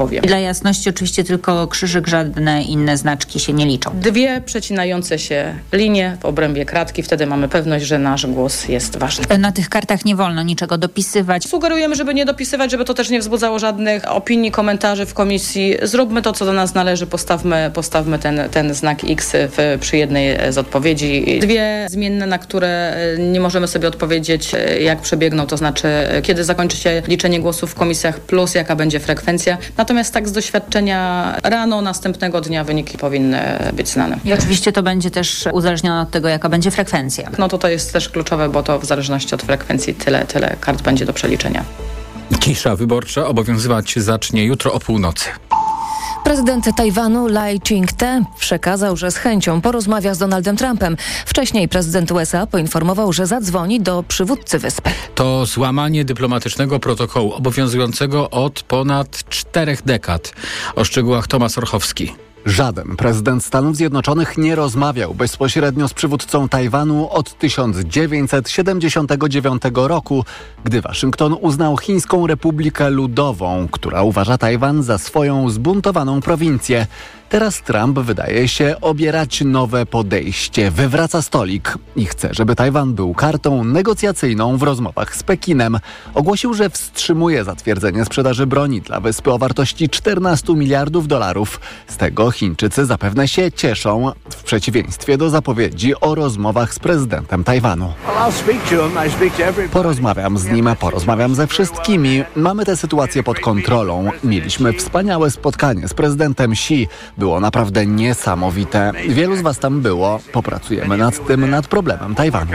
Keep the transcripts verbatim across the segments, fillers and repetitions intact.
Dla jasności oczywiście tylko krzyżyk, żadne inne znaczki się nie liczą. Dwie przecinające się linie w obrębie kratki, wtedy mamy pewność, że nasz głos jest ważny. Na tych kartach nie wolno niczego dopisywać. Sugerujemy, żeby nie dopisywać, żeby to też nie wzbudzało żadnych opinii, komentarzy w komisji. Zróbmy to, co do nas należy, postawmy, postawmy ten, ten znak X w, przy jednej z odpowiedzi. Dwie zmienne, na które nie możemy sobie odpowiedzieć, jak przebiegną, to znaczy kiedy zakończy się liczenie głosów w komisjach plus jaka będzie frekwencja. Natomiast tak z doświadczenia rano następnego dnia wyniki powinny być znane. I oczywiście to będzie też uzależnione od tego, jaka będzie frekwencja. No to to jest też kluczowe, bo to w zależności od frekwencji tyle, tyle kart będzie do przeliczenia. Cisza wyborcza obowiązywać zacznie jutro o północy. Prezydent Tajwanu Lai Ching-te przekazał, że z chęcią porozmawia z Donaldem Trumpem. Wcześniej prezydent U S A poinformował, że zadzwoni do przywódcy wyspy. To złamanie dyplomatycznego protokołu obowiązującego od ponad czterech dekad. O szczegółach Tomasz Orchowski. Żaden prezydent Stanów Zjednoczonych nie rozmawiał bezpośrednio z przywódcą Tajwanu od tysiąc dziewięćset siedemdziesiątego dziewiątego roku, gdy Waszyngton uznał Chińską Republikę Ludową, która uważa Tajwan za swoją zbuntowaną prowincję. Teraz Trump wydaje się obierać nowe podejście, wywraca stolik i chce, żeby Tajwan był kartą negocjacyjną w rozmowach z Pekinem. Ogłosił, że wstrzymuje zatwierdzenie sprzedaży broni dla wyspy o wartości czternastu miliardów dolarów. Z tego Chińczycy zapewne się cieszą, w przeciwieństwie do zapowiedzi o rozmowach z prezydentem Tajwanu. Porozmawiam z nim, porozmawiam ze wszystkimi. Mamy tę sytuację pod kontrolą. Mieliśmy wspaniałe spotkanie z prezydentem Xi. Było naprawdę niesamowite. Wielu z was tam było. Popracujemy nad tym, nad problemem Tajwanu.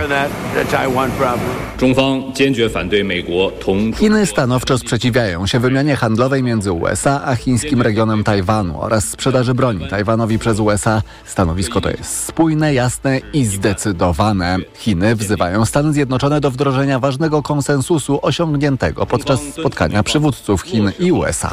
Chiny stanowczo sprzeciwiają się wymianie handlowej między U S A a chińskim regionem Tajwanu oraz sprzedaży broni Tajwanowi przez U S A. Stanowisko to jest spójne, jasne i zdecydowane. Chiny wzywają Stany Zjednoczone do wdrożenia ważnego konsensusu osiągniętego podczas spotkania przywódców Chin i U S A.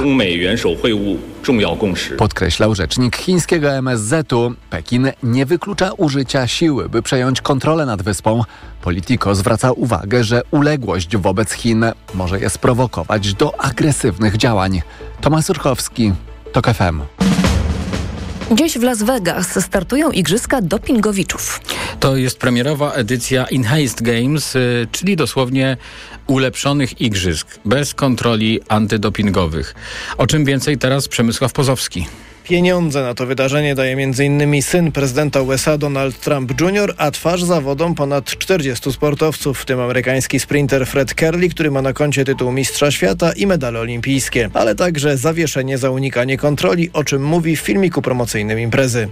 Podkreślał rzecznik chińskiego M S Z-u. Pekin nie wyklucza użycia siły, by przejąć kontrolę nad wyspą. Politico zwraca uwagę, że uległość wobec Chin może je sprowokować do agresywnych działań. Tomasz Urchowski, TOK F M. Dziś w Las Vegas startują igrzyska dopingowiczów. To jest premierowa edycja Enhanced Games, czyli dosłownie ulepszonych igrzysk, bez kontroli antydopingowych. O czym więcej teraz Przemysław Pozowski. Pieniądze na to wydarzenie daje między innymi syn prezydenta U S A Donald Trump junior, a twarz zawodom ponad czterdziestu sportowców, w tym amerykański sprinter Fred Kerley, który ma na koncie tytuł mistrza świata i medale olimpijskie, ale także zawieszenie za unikanie kontroli, o czym mówi w filmiku promocyjnym imprezy.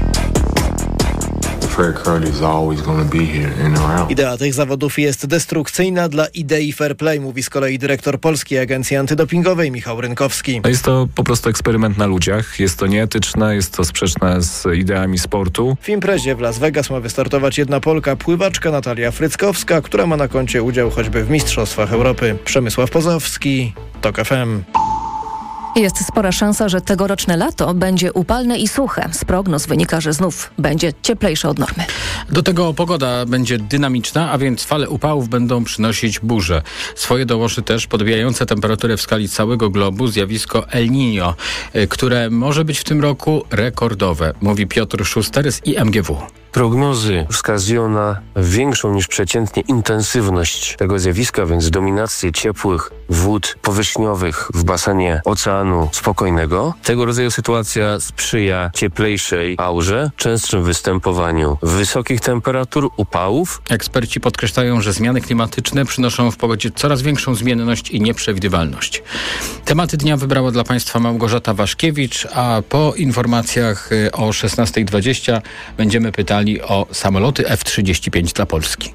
Idea tych zawodów jest destrukcyjna dla idei fair play, mówi z kolei dyrektor Polskiej Agencji Antydopingowej Michał Rynkowski. Jest to po prostu eksperyment na ludziach, jest to nieetyczne, jest to sprzeczne z ideami sportu. W imprezie w Las Vegas ma wystartować jedna Polka pływaczka Natalia Fryckowska, która ma na koncie udział choćby w Mistrzostwach Europy. Przemysław Pozowski, TOK F M. Jest spora szansa, że tegoroczne lato będzie upalne i suche. Z prognoz wynika, że znów będzie cieplejsze od normy. Do tego pogoda będzie dynamiczna, a więc fale upałów będą przynosić burze. Swoje dołoży też podbijające temperaturę w skali całego globu zjawisko El Niño, które może być w tym roku rekordowe, mówi Piotr Szuster z I M G W. Prognozy wskazują na większą niż przeciętnie intensywność tego zjawiska, więc dominację ciepłych wód powierzchniowych w basenie Oceanu Spokojnego. Tego rodzaju sytuacja sprzyja cieplejszej aurze, częstszym występowaniu wysokich temperatur, upałów. Eksperci podkreślają, że zmiany klimatyczne przynoszą w pogodzie coraz większą zmienność i nieprzewidywalność. Tematy dnia wybrała dla Państwa Małgorzata Waszkiewicz, a po informacjach o szesnastej dwadzieścia będziemy pytali o samoloty F trzydzieści pięć dla Polski.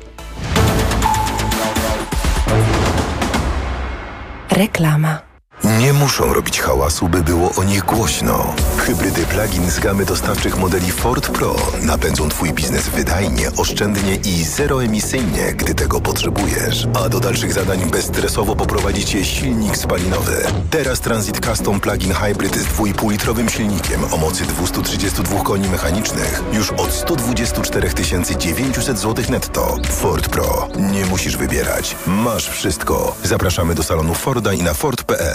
Reklama. Nie muszą robić hałasu, by było o nich głośno. Hybrydy plug-in z gamy dostawczych modeli Ford Pro napędzą Twój biznes wydajnie, oszczędnie i zeroemisyjnie, gdy tego potrzebujesz. A do dalszych zadań bezstresowo poprowadzi Cię silnik spalinowy. Teraz Transit Custom Plug-in Hybrid z dwa i pół litrowym silnikiem o mocy dwieście trzydzieści dwa koni mechanicznych już od sto dwadzieścia cztery tysiące dziewięćset złotych netto. Ford Pro. Nie musisz wybierać. Masz wszystko. Zapraszamy do salonu Forda i na Ford kropka p l.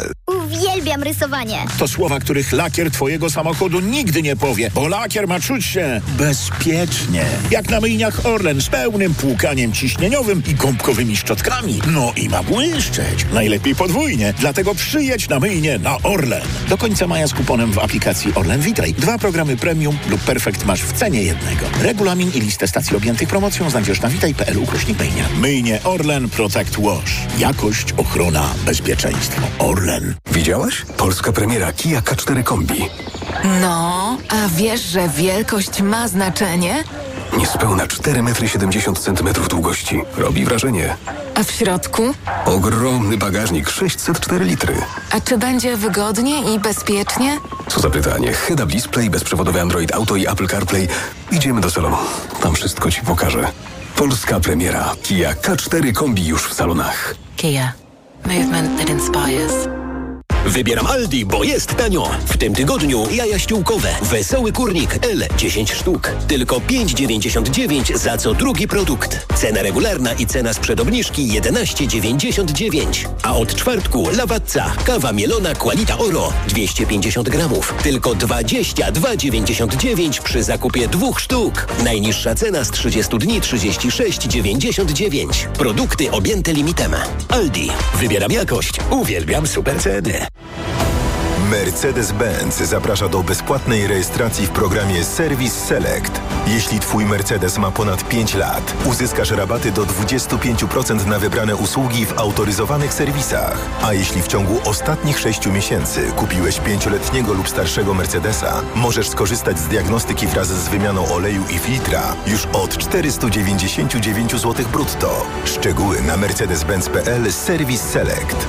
Uwielbiam rysowanie. To słowa, których lakier twojego samochodu nigdy nie powie, bo lakier ma czuć się bezpiecznie. Jak na myjniach Orlen z pełnym płukaniem ciśnieniowym i gąbkowymi szczotkami. No i ma błyszczeć. Najlepiej podwójnie. Dlatego przyjedź na myjnię na Orlen. Do końca maja z kuponem w aplikacji Orlen Witaj. Dwa programy premium lub perfekt masz w cenie jednego. Regulamin i listę stacji objętych promocją znajdziesz na witaj kropka p l ukośnik myjnia. Myjnie Orlen Protect Wash. Jakość, ochrona, bezpieczeństwo. Orlen. Widziałaś? Polska premiera Kia K cztery Kombi. No, a wiesz, że wielkość ma znaczenie? Niespełna cztery metry siedemdziesiąt centymetrów długości. Robi wrażenie. A w środku? Ogromny bagażnik, sześćset cztery litry. A czy będzie wygodnie i bezpiecznie? Co za pytanie. Head-up display, bezprzewodowy Android Auto i Apple CarPlay. Idziemy do salonu. Tam wszystko ci pokażę. Polska premiera Kia K cztery Kombi już w salonach. Kia. Movement that inspires. Wybieram Aldi, bo jest tanio. W tym tygodniu jaja ściółkowe. Wesoły kurnik L dziesięć sztuk. Tylko pięć dziewięćdziesiąt dziewięć za co drugi produkt. Cena regularna i cena sprzed obniżki jedenaście dziewięćdziesiąt dziewięć. A od czwartku Lawazza, kawa mielona Qualita Oro dwieście pięćdziesiąt gramów. Tylko dwadzieścia dwa dziewięćdziesiąt dziewięć przy zakupie dwóch sztuk. Najniższa cena z trzydziestu dni trzydzieści sześć dziewięćdziesiąt dziewięć. Produkty objęte limitem. Aldi. Wybieram jakość. Uwielbiam super ceny. Mercedes-Benz zaprasza do bezpłatnej rejestracji w programie Service Select. Jeśli Twój Mercedes ma ponad pięć lat, uzyskasz rabaty do dwadzieścia pięć procent na wybrane usługi w autoryzowanych serwisach. A jeśli w ciągu ostatnich sześciu miesięcy kupiłeś pięcioletniego lub starszego Mercedesa, możesz skorzystać z diagnostyki wraz z wymianą oleju i filtra już od czterysta dziewięćdziesiąt dziewięć złotych brutto. Szczegóły na mercedes benz kropka p l Service Select.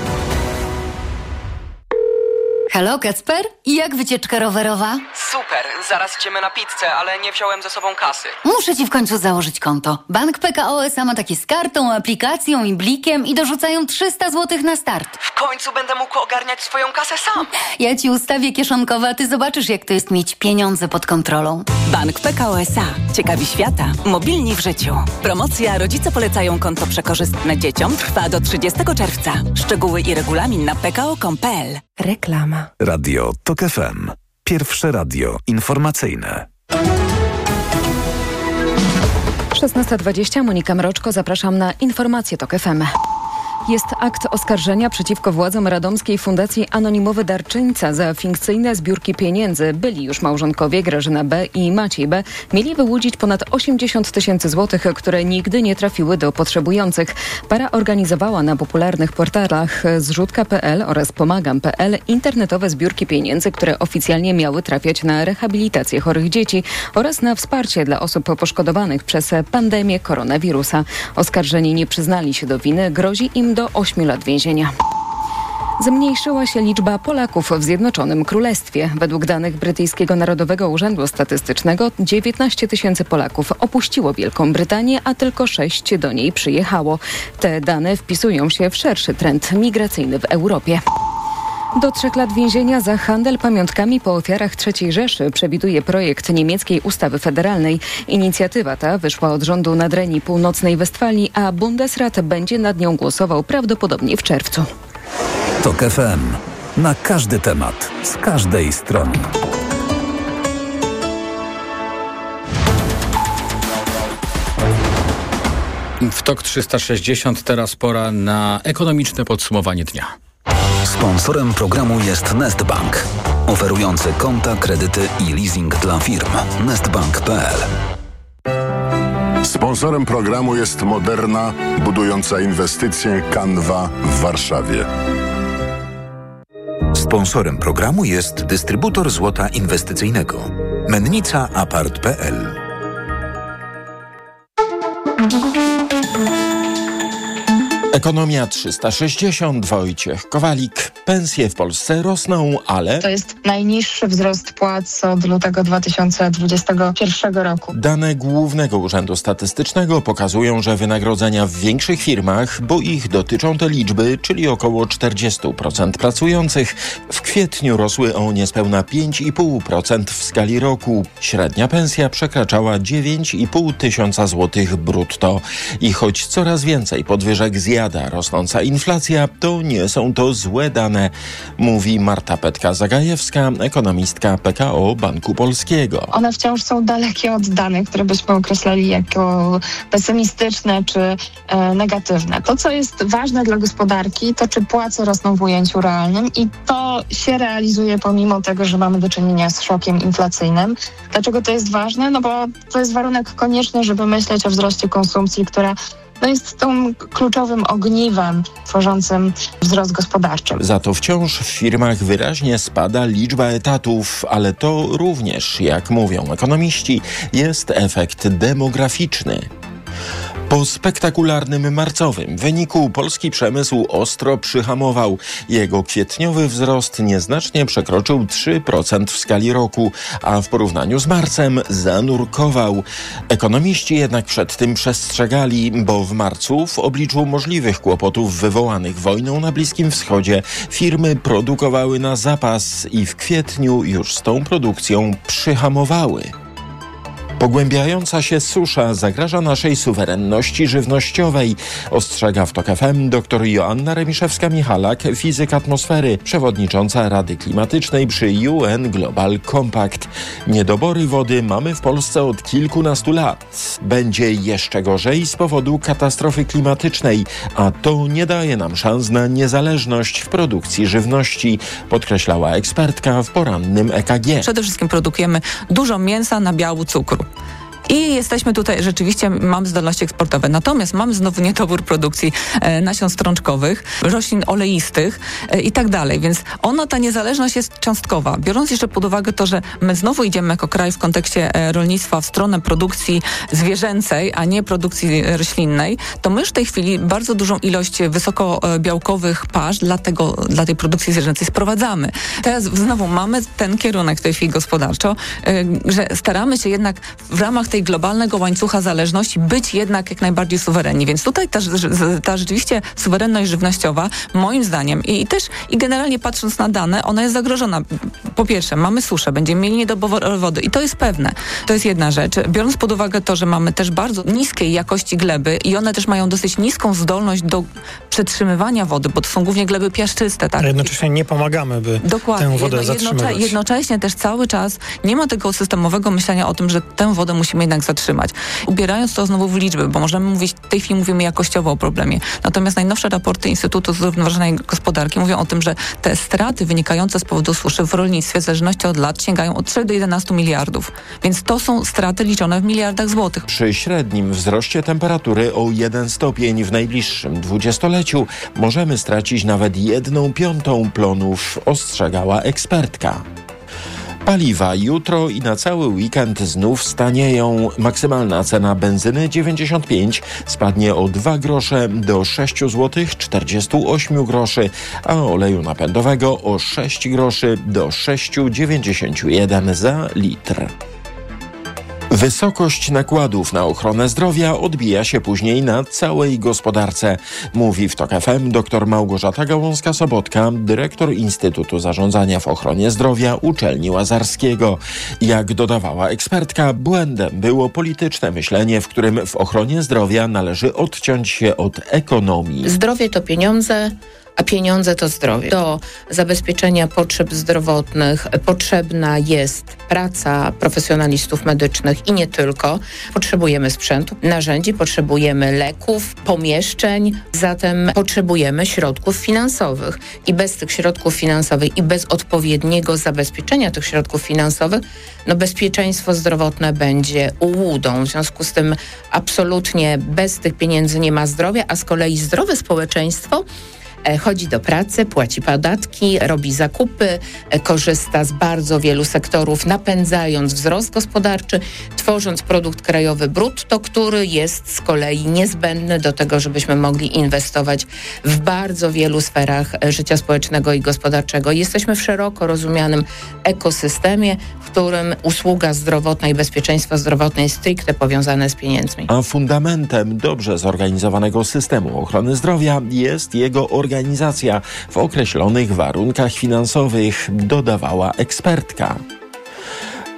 Halo, Kacper? I jak wycieczka rowerowa? Super, zaraz idziemy na pizzę, ale nie wziąłem ze sobą kasy. Muszę ci w końcu założyć konto. Bank P K O S A ma takie z kartą, aplikacją i blikiem i dorzucają trzysta złotych na start. W końcu będę mógł ogarniać swoją kasę sam. Ja ci ustawię kieszonkowe, a ty zobaczysz, jak to jest mieć pieniądze pod kontrolą. Bank P K O S A. Ciekawi świata. Mobilni w życiu. Promocja Rodzice polecają konto przekorzystne dzieciom trwa do trzydziestego czerwca. Szczegóły i regulamin na p k o kropka com kropka p l. Reklama. Radio TOK F M. Pierwsze radio informacyjne. szesnasta dwadzieścia, Monika Mroczko, zapraszam na informacje TOK F M. Jest akt oskarżenia przeciwko władzom Radomskiej Fundacji Anonimowy Darczyńca za fikcyjne zbiórki pieniędzy. Byli już małżonkowie Grażyna B. i Maciej B. mieli wyłudzić ponad osiemdziesiąt tysięcy złotych, które nigdy nie trafiły do potrzebujących. Para organizowała na popularnych portalach zrzutka kropka p l oraz pomagam kropka p l internetowe zbiórki pieniędzy, które oficjalnie miały trafiać na rehabilitację chorych dzieci oraz na wsparcie dla osób poszkodowanych przez pandemię koronawirusa. Oskarżeni nie przyznali się do winy, grozi im do ośmiu lat więzienia. Zmniejszyła się liczba Polaków w Zjednoczonym Królestwie. Według danych brytyjskiego Narodowego Urzędu Statystycznego dziewiętnaście tysięcy Polaków opuściło Wielką Brytanię, a tylko sześć do niej przyjechało. Te dane wpisują się w szerszy trend migracyjny w Europie. Do trzech lat więzienia za handel pamiątkami po ofiarach trzeciej Rzeszy przewiduje projekt niemieckiej ustawy federalnej. Inicjatywa ta wyszła od rządu Nadrenii Północnej Westfalii, a Bundesrat będzie nad nią głosował prawdopodobnie w czerwcu. TOK F M. Na każdy temat, z każdej strony. W TOK trzysta sześćdziesiąt teraz pora na ekonomiczne podsumowanie dnia. Sponsorem programu jest Nestbank, oferujący konta, kredyty i leasing dla firm. nestbank kropka p l. Sponsorem programu jest Moderna, budująca inwestycje Canva w Warszawie. Sponsorem programu jest dystrybutor złota inwestycyjnego Mennica Apart kropka p l. Ekonomia trzysta sześćdziesiąt, Wojciech Kowalik. Pensje w Polsce rosną, ale... To jest najniższy wzrost płac od lutego dwa tysiące dwudziestego pierwszego roku. Dane Głównego Urzędu Statystycznego pokazują, że wynagrodzenia w większych firmach, bo ich dotyczą te liczby, czyli około czterdzieści procent pracujących, w kwietniu rosły o niespełna pięć i pół procent w skali roku. Średnia pensja przekraczała dziewięć i pół tysiąca złotych brutto. I choć coraz więcej podwyżek zjawia zajada rosnąca inflacja, to nie są to złe dane, mówi Marta Petka-Zagajewska, ekonomistka P K O Banku Polskiego. One wciąż są dalekie od danych, które byśmy określali jako pesymistyczne czy e, negatywne. To, co jest ważne dla gospodarki, to czy płace rosną w ujęciu realnym i to się realizuje pomimo tego, że mamy do czynienia z szokiem inflacyjnym. Dlaczego to jest ważne? No bo to jest warunek konieczny, żeby myśleć o wzroście konsumpcji, która no jest tą kluczowym ogniwem tworzącym wzrost gospodarczy. Za to wciąż w firmach wyraźnie spada liczba etatów, ale to również, jak mówią ekonomiści, jest efekt demograficzny. Po spektakularnym marcowym wyniku polski przemysł ostro przyhamował. Jego kwietniowy wzrost nieznacznie przekroczył trzy procent w skali roku, a w porównaniu z marcem zanurkował. Ekonomiści jednak przed tym przestrzegali, bo w marcu w obliczu możliwych kłopotów wywołanych wojną na Bliskim Wschodzie firmy produkowały na zapas i w kwietniu już z tą produkcją przyhamowały. Pogłębiająca się susza zagraża naszej suwerenności żywnościowej, ostrzega w TOK F M dr Joanna Remiszewska-Michalak, fizyk atmosfery, przewodnicząca Rady Klimatycznej przy U N Global Compact. Niedobory wody mamy w Polsce od kilkunastu lat. Będzie jeszcze gorzej z powodu katastrofy klimatycznej, a to nie daje nam szans na niezależność w produkcji żywności, podkreślała ekspertka w porannym E K G. Przede wszystkim produkujemy dużo mięsa, nabiału, cukru. I jesteśmy tutaj, rzeczywiście mamy zdolności eksportowe. Natomiast mamy znowu niedobór produkcji e, nasion strączkowych, roślin oleistych e, i tak dalej. Więc ona, ta niezależność jest cząstkowa. Biorąc jeszcze pod uwagę to, że my znowu idziemy jako kraj w kontekście e, rolnictwa w stronę produkcji zwierzęcej, a nie produkcji roślinnej, to my już w tej chwili bardzo dużą ilość wysokobiałkowych pasz dla, tego, dla tej produkcji zwierzęcej sprowadzamy. Teraz znowu mamy ten kierunek w tej chwili gospodarczo, e, że staramy się jednak w ramach tej globalnego łańcucha zależności być jednak jak najbardziej suwerenni. Więc tutaj ta, ta rzeczywiście suwerenność żywnościowa, moim zdaniem i, i też i generalnie patrząc na dane, ona jest zagrożona. Po pierwsze, mamy suszę, będziemy mieli niedobór wody i to jest pewne. To jest jedna rzecz. Biorąc pod uwagę to, że mamy też bardzo niskiej jakości gleby i one też mają dosyć niską zdolność do przetrzymywania wody, bo to są głównie gleby piaszczyste. Tak? A jednocześnie nie pomagamy, by Dokładnie. tę wodę Jedno, zatrzymywać. Jednocześnie też cały czas nie ma tego systemowego myślenia o tym, że tę wodę musimy jednak zatrzymać. Ubierając to znowu w liczby, bo możemy mówić, w tej chwili mówimy jakościowo o problemie. Natomiast najnowsze raporty Instytutu Zrównoważonej Gospodarki mówią o tym, że te straty wynikające z powodu suszy w rolnictwie w zależności od lat sięgają od trzech do jedenastu miliardów. Więc to są straty liczone w miliardach złotych. Przy średnim wzroście temperatury o jeden stopień w najbliższym dwudziestoleciu możemy stracić nawet jedną piątą plonów, ostrzegała ekspertka. Paliwa jutro i na cały weekend znów stanieją. Maksymalna cena benzyny dziewięćdziesiąt pięć spadnie o dwa grosze do sześć złotych czterdzieści osiem groszy, a oleju napędowego o sześć groszy do sześć dziewięćdziesiąt jeden za litr. Wysokość nakładów na ochronę zdrowia odbija się później na całej gospodarce, mówi w TOK F M dr Małgorzata Gałązka-Sobotka, dyrektor Instytutu Zarządzania w Ochronie Zdrowia Uczelni Łazarskiego. Jak dodawała ekspertka, błędem było polityczne myślenie, w którym w ochronie zdrowia należy odciąć się od ekonomii. Zdrowie to pieniądze, a pieniądze to zdrowie. Do zabezpieczenia potrzeb zdrowotnych potrzebna jest praca profesjonalistów medycznych i nie tylko. Potrzebujemy sprzętu, narzędzi, potrzebujemy leków, pomieszczeń, zatem potrzebujemy środków finansowych. I bez tych środków finansowych i bez odpowiedniego zabezpieczenia tych środków finansowych, no bezpieczeństwo zdrowotne będzie ułudą. W związku z tym absolutnie bez tych pieniędzy nie ma zdrowia, a z kolei zdrowe społeczeństwo chodzi do pracy, płaci podatki, robi zakupy, korzysta z bardzo wielu sektorów, napędzając wzrost gospodarczy, tworząc produkt krajowy brutto, który jest z kolei niezbędny do tego, żebyśmy mogli inwestować w bardzo wielu sferach życia społecznego i gospodarczego. Jesteśmy w szeroko rozumianym ekosystemie, w którym usługa zdrowotna i bezpieczeństwo zdrowotne jest stricte powiązane z pieniędzmi. A fundamentem dobrze zorganizowanego systemu ochrony zdrowia jest jego organizacja. Organizacja w określonych warunkach finansowych, dodawała ekspertka.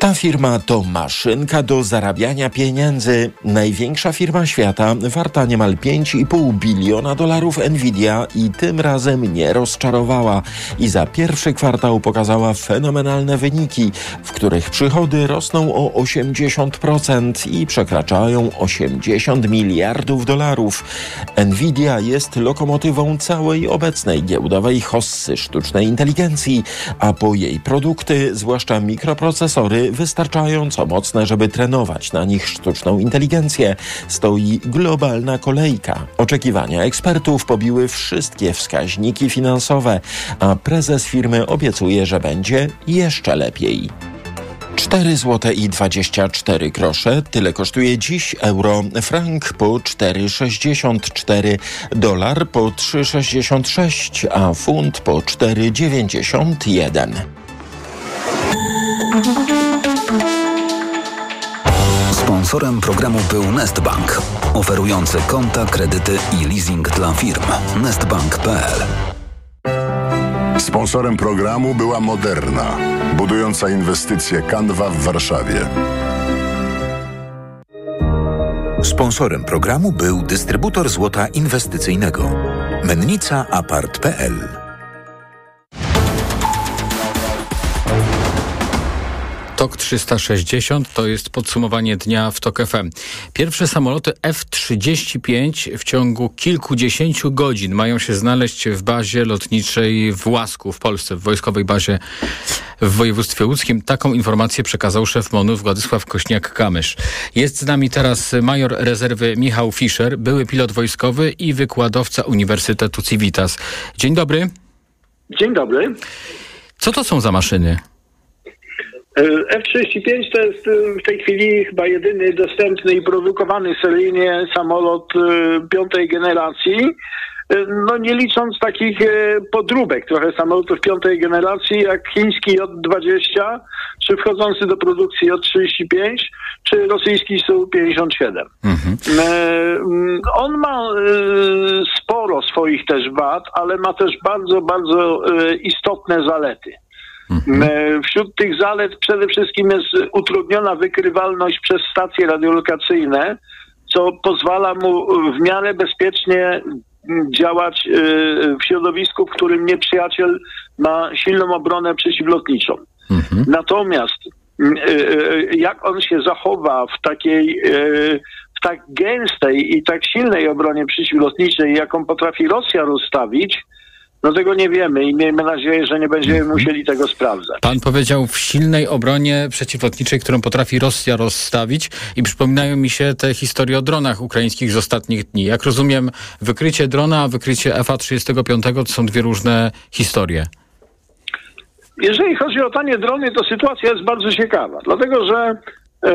Ta firma to maszynka do zarabiania pieniędzy. Największa firma świata, warta niemal pięć i pół biliona dolarów Nvidia i tym razem nie rozczarowała. I za pierwszy kwartał pokazała fenomenalne wyniki, w których przychody rosną o osiemdziesiąt procent i przekraczają osiemdziesiąt miliardów dolarów. Nvidia jest lokomotywą całej obecnej giełdowej hossy sztucznej inteligencji, a po jej produkty, zwłaszcza mikroprocesory, wystarczająco mocne, żeby trenować na nich sztuczną inteligencję, stoi globalna kolejka. Oczekiwania ekspertów pobiły wszystkie wskaźniki finansowe, a prezes firmy obiecuje, że będzie jeszcze lepiej. cztery złote i dwadzieścia cztery grosze. Tyle kosztuje dziś euro. Frank po cztery sześćdziesiąt cztery, dolar po trzy sześćdziesiąt sześć, a funt po cztery dziewięćdziesiąt jeden. Sponsorem programu był Nestbank, oferujący konta, kredyty i leasing dla firm. nestbank kropka p l. Sponsorem programu była Moderna, budująca inwestycje Canva w Warszawie. Sponsorem programu był dystrybutor złota inwestycyjnego. Mennica Apart kropka p l. Tok trzysta sześćdziesiąt to jest podsumowanie dnia w Tok F M. Pierwsze samoloty F trzydzieści pięć w ciągu kilkudziesięciu godzin mają się znaleźć w bazie lotniczej w Łasku w Polsce, w wojskowej bazie w województwie łódzkim. Taką informację przekazał szef MONU Władysław Kośniak-Kamysz. Jest z nami teraz major rezerwy Michał Fischer, były pilot wojskowy i wykładowca Uniwersytetu Civitas. Dzień dobry. Dzień dobry. Co to są za maszyny? F trzydzieści pięć to jest w tej chwili chyba jedyny dostępny i produkowany seryjnie samolot piątej generacji. No nie licząc takich podróbek, trochę samolotów piątej generacji, jak chiński J dwadzieścia, czy wchodzący do produkcji J trzydzieści pięć, czy rosyjski S U pięćdziesiąt siedem. Mhm. On ma sporo swoich też wad, ale ma też bardzo, bardzo istotne zalety. Mhm. Wśród tych zalet przede wszystkim jest utrudniona wykrywalność przez stacje radiolokacyjne, co pozwala mu w miarę bezpiecznie działać w środowisku, w którym nieprzyjaciel ma silną obronę przeciwlotniczą. Mhm. Natomiast jak on się zachowa w takiej w tak gęstej i tak silnej obronie przeciwlotniczej, jaką potrafi Rosja rozstawić, no tego nie wiemy i miejmy nadzieję, że nie będziemy musieli tego sprawdzać. Pan powiedział w silnej obronie przeciwlotniczej, którą potrafi Rosja rozstawić i przypominają mi się te historie o dronach ukraińskich z ostatnich dni. Jak rozumiem, wykrycie drona, a wykrycie F trzydzieści pięć to są dwie różne historie. Jeżeli chodzi o tanie drony, to sytuacja jest bardzo ciekawa, dlatego że e,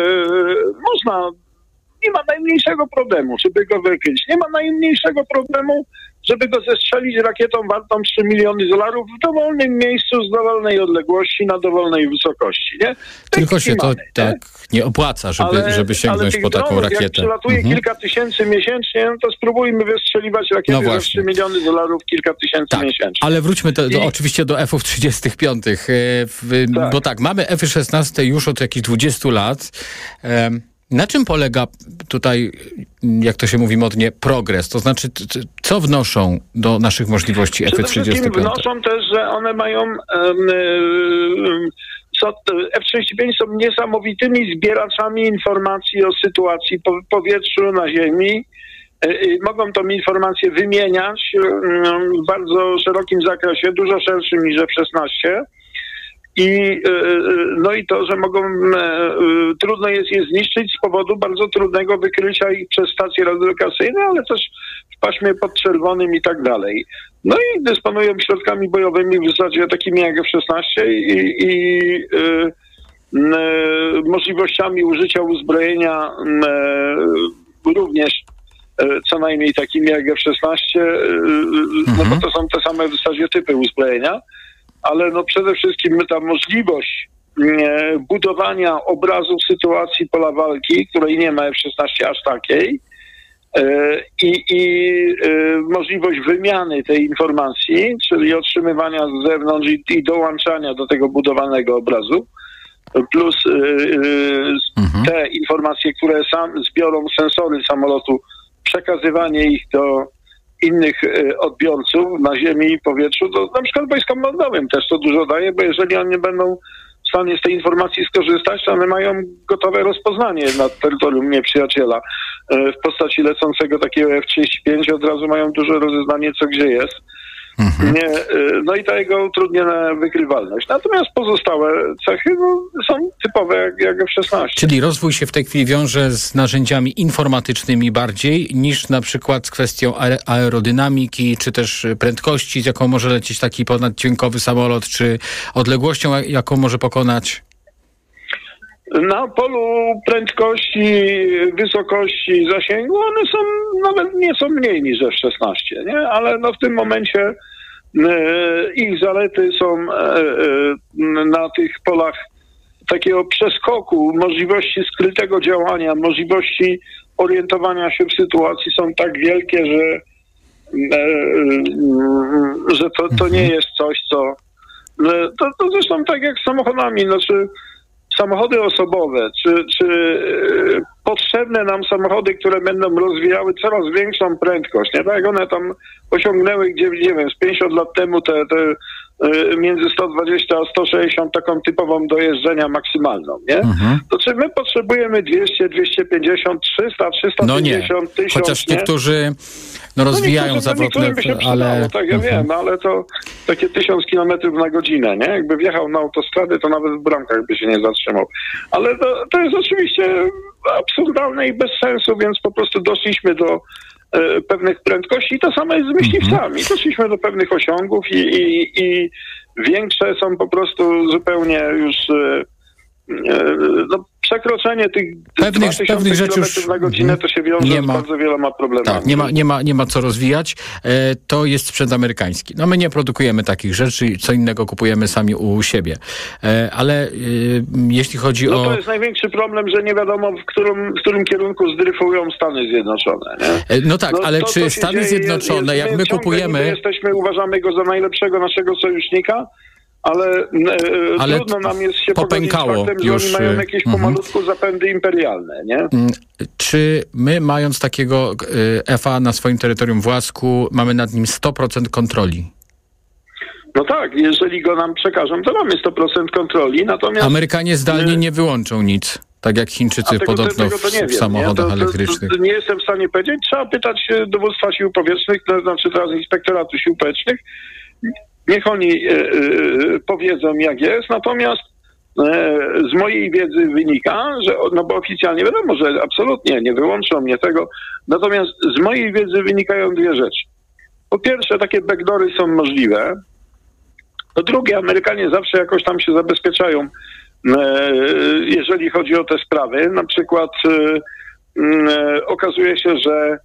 można, nie ma najmniejszego problemu, żeby go wykryć. Nie ma najmniejszego problemu, żeby go zestrzelić rakietą wartą trzy miliony dolarów w dowolnym miejscu, z dowolnej odległości, na dowolnej wysokości, nie? Tylko się to mamy, tak nie, nie opłaca, żeby, ale, żeby sięgnąć ale po taką dronów, rakietę. Jak przelatuje mhm. kilka tysięcy miesięcznie, no to spróbujmy wystrzeliwać rakiety no za trzy miliony dolarów kilka tysięcy tak, miesięcznie. Ale wróćmy do, do, I... oczywiście do F trzydzieści pięć, w, tak. bo tak, mamy F szesnaście już od jakichś dwudziestu lat. Um, Na czym polega tutaj, jak to się mówi modnie, progres? To znaczy, co wnoszą do naszych możliwości F trzydzieści pięć? Wnoszą też, że one mają... Um, co, F trzydzieści pięć są niesamowitymi zbieraczami informacji o sytuacji po powietrzu, na ziemi. Mogą tą informację wymieniać w bardzo szerokim zakresie, dużo szerszym niż F szesnaście. I, no i to, że mogą, trudno jest je zniszczyć z powodu bardzo trudnego wykrycia ich przez stacje radiolokacyjne, ale też w paśmie podczerwonym i tak dalej. No i dysponują środkami bojowymi w zasadzie takimi jak F szesnaście i, i y, y, możliwościami użycia uzbrojenia y, również y, co najmniej takimi jak F szesnaście, y, mhm. no bo to są te same w zasadzie typy uzbrojenia. Ale no przede wszystkim ta możliwość e, budowania obrazu sytuacji pola walki, której nie ma F szesnaście aż takiej, e, i, i e, możliwość wymiany tej informacji, czyli otrzymywania z zewnątrz i, i dołączania do tego budowanego obrazu, plus mhm. te informacje, które sam zbiorą sensory samolotu, przekazywanie ich do innych odbiorców na ziemi i powietrzu, to na przykład wojskom lądowym też to dużo daje, bo jeżeli oni nie będą w stanie z tej informacji skorzystać, to one mają gotowe rozpoznanie nad terytorium nieprzyjaciela w postaci lecącego takiego F trzydzieści pięć, od razu mają duże rozeznanie, co gdzie jest. Mhm. Nie, no i ta jego utrudniona wykrywalność. Natomiast pozostałe cechy no, są typowe jak, jak F szesnaście. Czyli rozwój się w tej chwili wiąże z narzędziami informatycznymi bardziej niż na przykład z kwestią aerodynamiki, czy też prędkości, z jaką może lecieć taki ponaddźwiękowy samolot, czy odległością, jaką może pokonać? Na polu prędkości, wysokości, zasięgu one są nawet nie są mniej niż F szesnaście, nie? Ale no w tym momencie e, ich zalety są e, e, na tych polach takiego przeskoku, możliwości skrytego działania, możliwości orientowania się w sytuacji są tak wielkie, że, e, e, że to, to nie jest coś, co... E, to, to zresztą tak jak z samochodami, znaczy samochody osobowe, czy, czy yy, potrzebne nam samochody, które będą rozwijały coraz większą prędkość, nie? Tak jak one tam osiągnęły, gdzie, nie wiem, z pięćdziesiąt lat temu te, te yy, między sto dwadzieścia a sto sześćdziesiąt taką typową do jeżdżenia maksymalną, nie? Mhm. To czy my potrzebujemy dwieście, dwieście pięćdziesiąt, trzysta, trzysta pięćdziesiąt, no tysiąc, chociaż niektórzy no, rozwijają no zawrotne, ale... Tak, ja mhm. wiem, ale to takie tysiąc kilometrów na godzinę, nie? Jakby wjechał na autostradę, to nawet w bramkach by się nie zatrzymał. Ale to, to jest oczywiście absurdalne i bez sensu, więc po prostu doszliśmy do e, pewnych prędkości i to samo jest z myśliwcami. Mm-hmm. Doszliśmy do pewnych osiągów i, i, i większe są po prostu zupełnie już e, e, no, przekroczenie tych pewnych, pewnych rzeczy już na godzinę to się wiąże nie ma, z bardzo wieloma problemami. Tak, nie ma, nie ma, nie ma co rozwijać. E, to jest sprzęt amerykański. No my nie produkujemy takich rzeczy, co innego kupujemy sami u siebie. E, ale e, jeśli chodzi no o... to jest największy problem, że nie wiadomo w którym, w którym kierunku zdryfują Stany Zjednoczone. Nie? E, no tak, no, ale to, czy Stany dzieje, Zjednoczone, jest, jak my kupujemy... Jesteśmy, uważamy go za najlepszego naszego sojusznika, ale, e, ale trudno nam jest się popękało pogodzić z faktem, już, że oni mają jakieś pomalutku zapędy imperialne, nie? Czy my, mając takiego F A na swoim terytorium własku, mamy nad nim sto procent kontroli? No tak, jeżeli go nam przekażą, to mamy sto procent kontroli, natomiast... Amerykanie zdalnie nie wyłączą nic, tak jak Chińczycy tego, podobno tego w, wiem, w samochodach nie? To, elektrycznych. To, to nie jestem w stanie powiedzieć. Trzeba pytać dowództwa sił powietrznych, to znaczy teraz Inspektoratu Sił Powietrznych. Niech oni e, e, powiedzą, jak jest, natomiast e, z mojej wiedzy wynika, że, no bo oficjalnie wiadomo, że absolutnie nie wyłączą mnie tego, natomiast z mojej wiedzy wynikają dwie rzeczy. Po pierwsze, takie backdoory są możliwe. Po drugie, Amerykanie zawsze jakoś tam się zabezpieczają, e, jeżeli chodzi o te sprawy. Na przykład e, e, okazuje się, że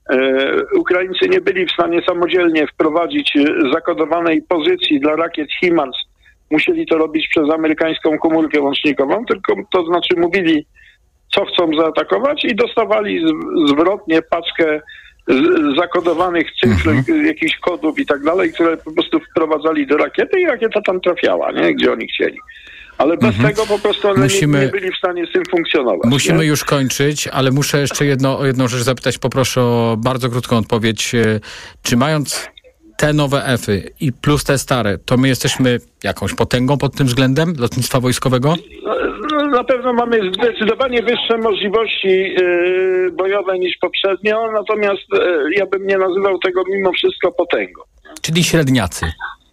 Ukraińcy nie byli w stanie samodzielnie wprowadzić zakodowanej pozycji dla rakiet HIMARS. Musieli to robić przez amerykańską komórkę łącznikową, tylko to znaczy mówili, co chcą zaatakować i dostawali zwrotnie paczkę zakodowanych cyfr, mhm. jakichś kodów i tak dalej, które po prostu wprowadzali do rakiety i rakieta tam trafiała, nie? Gdzie oni chcieli. Ale bez mhm. tego po prostu one Musimy... nie, nie byli w stanie z tym funkcjonować. Musimy nie? już kończyć, ale muszę jeszcze jedno, o jedną rzecz zapytać. Poproszę o bardzo krótką odpowiedź. Czy mając te nowe F-y i plus te stare, to my jesteśmy jakąś potęgą pod tym względem lotnictwa wojskowego? No, na pewno mamy zdecydowanie wyższe możliwości yy, bojowe niż poprzednio, natomiast yy, ja bym nie nazywał tego mimo wszystko potęgą. Czyli średniacy.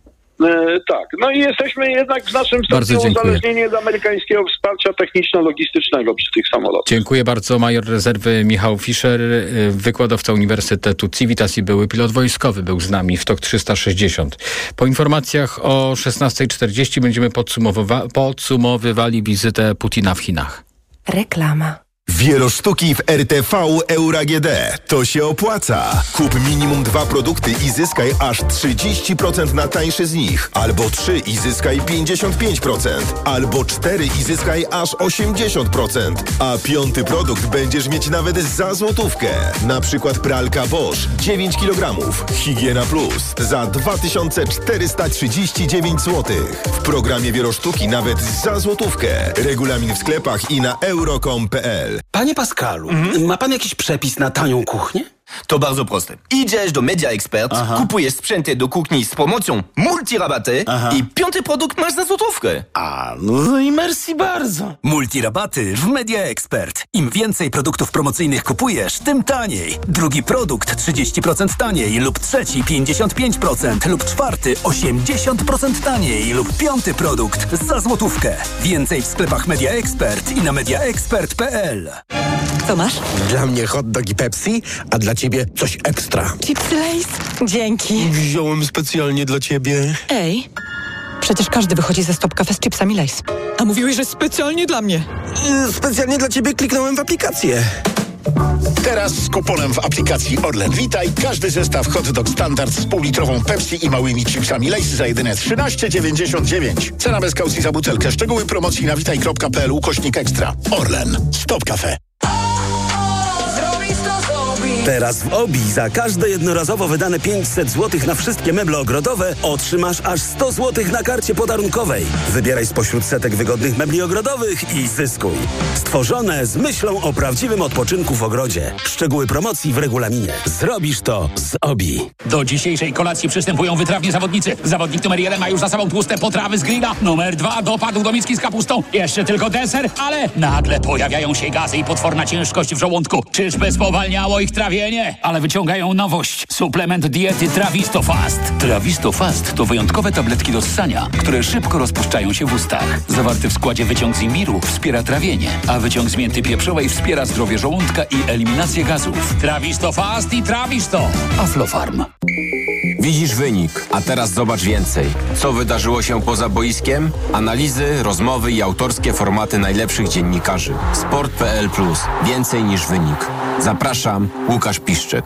E, tak, no i jesteśmy jednak w naszym stopniu uzależnieni od amerykańskiego wsparcia techniczno-logistycznego przy tych samolotach. Dziękuję bardzo. Major rezerwy Michał Fischer, wykładowca Uniwersytetu Civitas i były pilot wojskowy, był z nami w TOK trzysta sześćdziesiąt. Po informacjach o szesnasta czterdzieści będziemy podsumowywa- podsumowywali wizytę Putina w Chinach. Reklama. Wielosztuki w R T V Euro A G D. To się opłaca. Kup minimum dwa produkty i zyskaj aż trzydzieści procent na tańsze z nich. Albo trzy i zyskaj pięćdziesiąt pięć procent. Albo cztery i zyskaj aż osiemdziesiąt procent. A piąty produkt będziesz mieć nawet za złotówkę. Na przykład pralka Bosch dziewięć kilogramów. Higiena Plus za dwa tysiące czterysta trzydzieści dziewięć złotych. W programie Wielosztuki nawet za złotówkę. Regulamin w sklepach i na euro kropka com kropka p l. Panie Pascalu, mhm. ma pan jakiś przepis na tanią kuchnię? To bardzo proste. Idziesz do Media Expert, Aha. kupujesz sprzęty do kuchni z promocją multirabaty Aha. i piąty produkt masz za złotówkę. A, no i merci bardzo. Multirabaty w Media Expert. Im więcej produktów promocyjnych kupujesz, tym taniej. Drugi produkt trzydzieści procent taniej lub trzeci pięćdziesiąt pięć procent lub czwarty osiemdziesiąt procent taniej lub piąty produkt za złotówkę. Więcej w sklepach Media Expert i na media expert kropka p l. Co masz? Dla mnie hot dog i Pepsi, a dla ciebie coś ekstra. Chipsy Lay's? Dzięki. Wziąłem specjalnie dla ciebie. Ej, przecież każdy wychodzi ze Stop Cafe z chipsami Lay's. A mówiłeś, że specjalnie dla mnie. Yy, specjalnie dla ciebie kliknąłem w aplikację. Teraz z kuponem w aplikacji Orlen Witaj każdy zestaw hot dog standard z półlitrową Pepsi i małymi chipsami Lay's za jedyne trzynaście dziewięćdziesiąt dziewięć. Cena bez kaucji za butelkę. Szczegóły promocji na witaj kropka p l ukośnik ekstra. Orlen. Stop Cafe. Teraz w Obi za każde jednorazowo wydane pięćset złotych na wszystkie meble ogrodowe otrzymasz aż sto złotych na karcie podarunkowej. Wybieraj spośród setek wygodnych mebli ogrodowych i zyskuj. Stworzone z myślą o prawdziwym odpoczynku w ogrodzie. Szczegóły promocji w regulaminie. Zrobisz to z Obi. Do dzisiejszej kolacji przystępują wytrawni zawodnicy. Zawodnik numer jeden ma już za sobą tłuste potrawy z grilla. Numer dwa dopadł do miski z kapustą. Jeszcze tylko deser, ale nagle pojawiają się gazy i potworna ciężkość w żołądku. Czyżby spowalniało ich trawienie? Ale wyciągają nowość. Suplement diety Trawisto Fast. Trawisto Fast to wyjątkowe tabletki do ssania, które szybko rozpuszczają się w ustach. Zawarty w składzie wyciąg z imbiru wspiera trawienie, a wyciąg z mięty pieprzowej wspiera zdrowie żołądka i eliminację gazów. Trawisto Fast i Trawisto. Aflofarm. Widzisz wynik, a teraz zobacz więcej. Co wydarzyło się poza boiskiem? Analizy, rozmowy i autorskie formaty najlepszych dziennikarzy. sport kropka p l plus. Więcej niż wynik. Zapraszam, Łukasz Piszczek.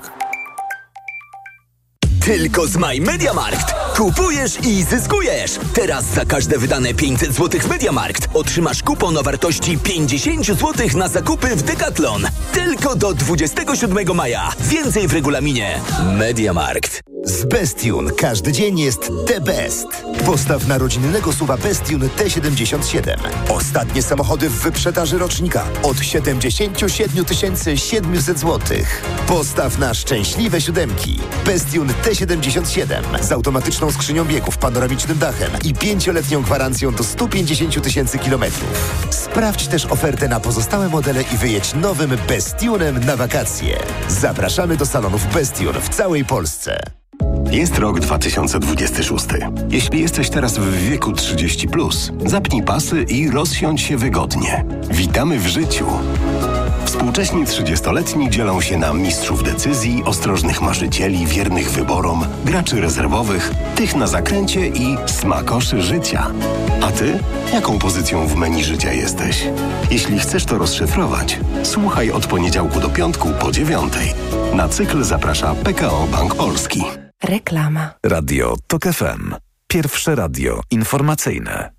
Tylko z My MediaMarkt. Kupujesz i zyskujesz. Teraz za każde wydane pięćset złotych w MediaMarkt otrzymasz kupon o wartości pięćdziesiąt złotych na zakupy w Decathlon. Tylko do dwudziestego siódmego maja. Więcej w regulaminie. MediaMarkt. Z Bestune każdy dzień jest the best. Postaw na rodzinnego suwa Bestune T siedemdziesiąt siedem. Ostatnie samochody w wyprzedaży rocznika od siedemdziesiąt siedem tysięcy siedemset złotych. Postaw na szczęśliwe siódemki. Bestune T siedemdziesiąt siedem z automatyczną skrzynią biegów, panoramicznym dachem i pięcioletnią gwarancją do stu pięćdziesięciu tysięcy kilometrów. Sprawdź też ofertę na pozostałe modele i wyjedź nowym Bestunem na wakacje. Zapraszamy do salonów Bestune w całej Polsce. Jest rok dwa tysiące dwudziesty szósty. Jeśli jesteś teraz w wieku trzydzieści plus, zapnij pasy i rozsiądź się wygodnie. Witamy w życiu. Współcześni trzydziestoletni dzielą się na mistrzów decyzji, ostrożnych marzycieli, wiernych wyborom, graczy rezerwowych, tych na zakręcie i smakoszy życia. A ty? Jaką pozycją w menu życia jesteś? Jeśli chcesz to rozszyfrować, słuchaj od poniedziałku do piątku po dziewiątej. Na cykl zaprasza P K O Bank Polski. Reklama. Radio TOK F M. Pierwsze radio informacyjne.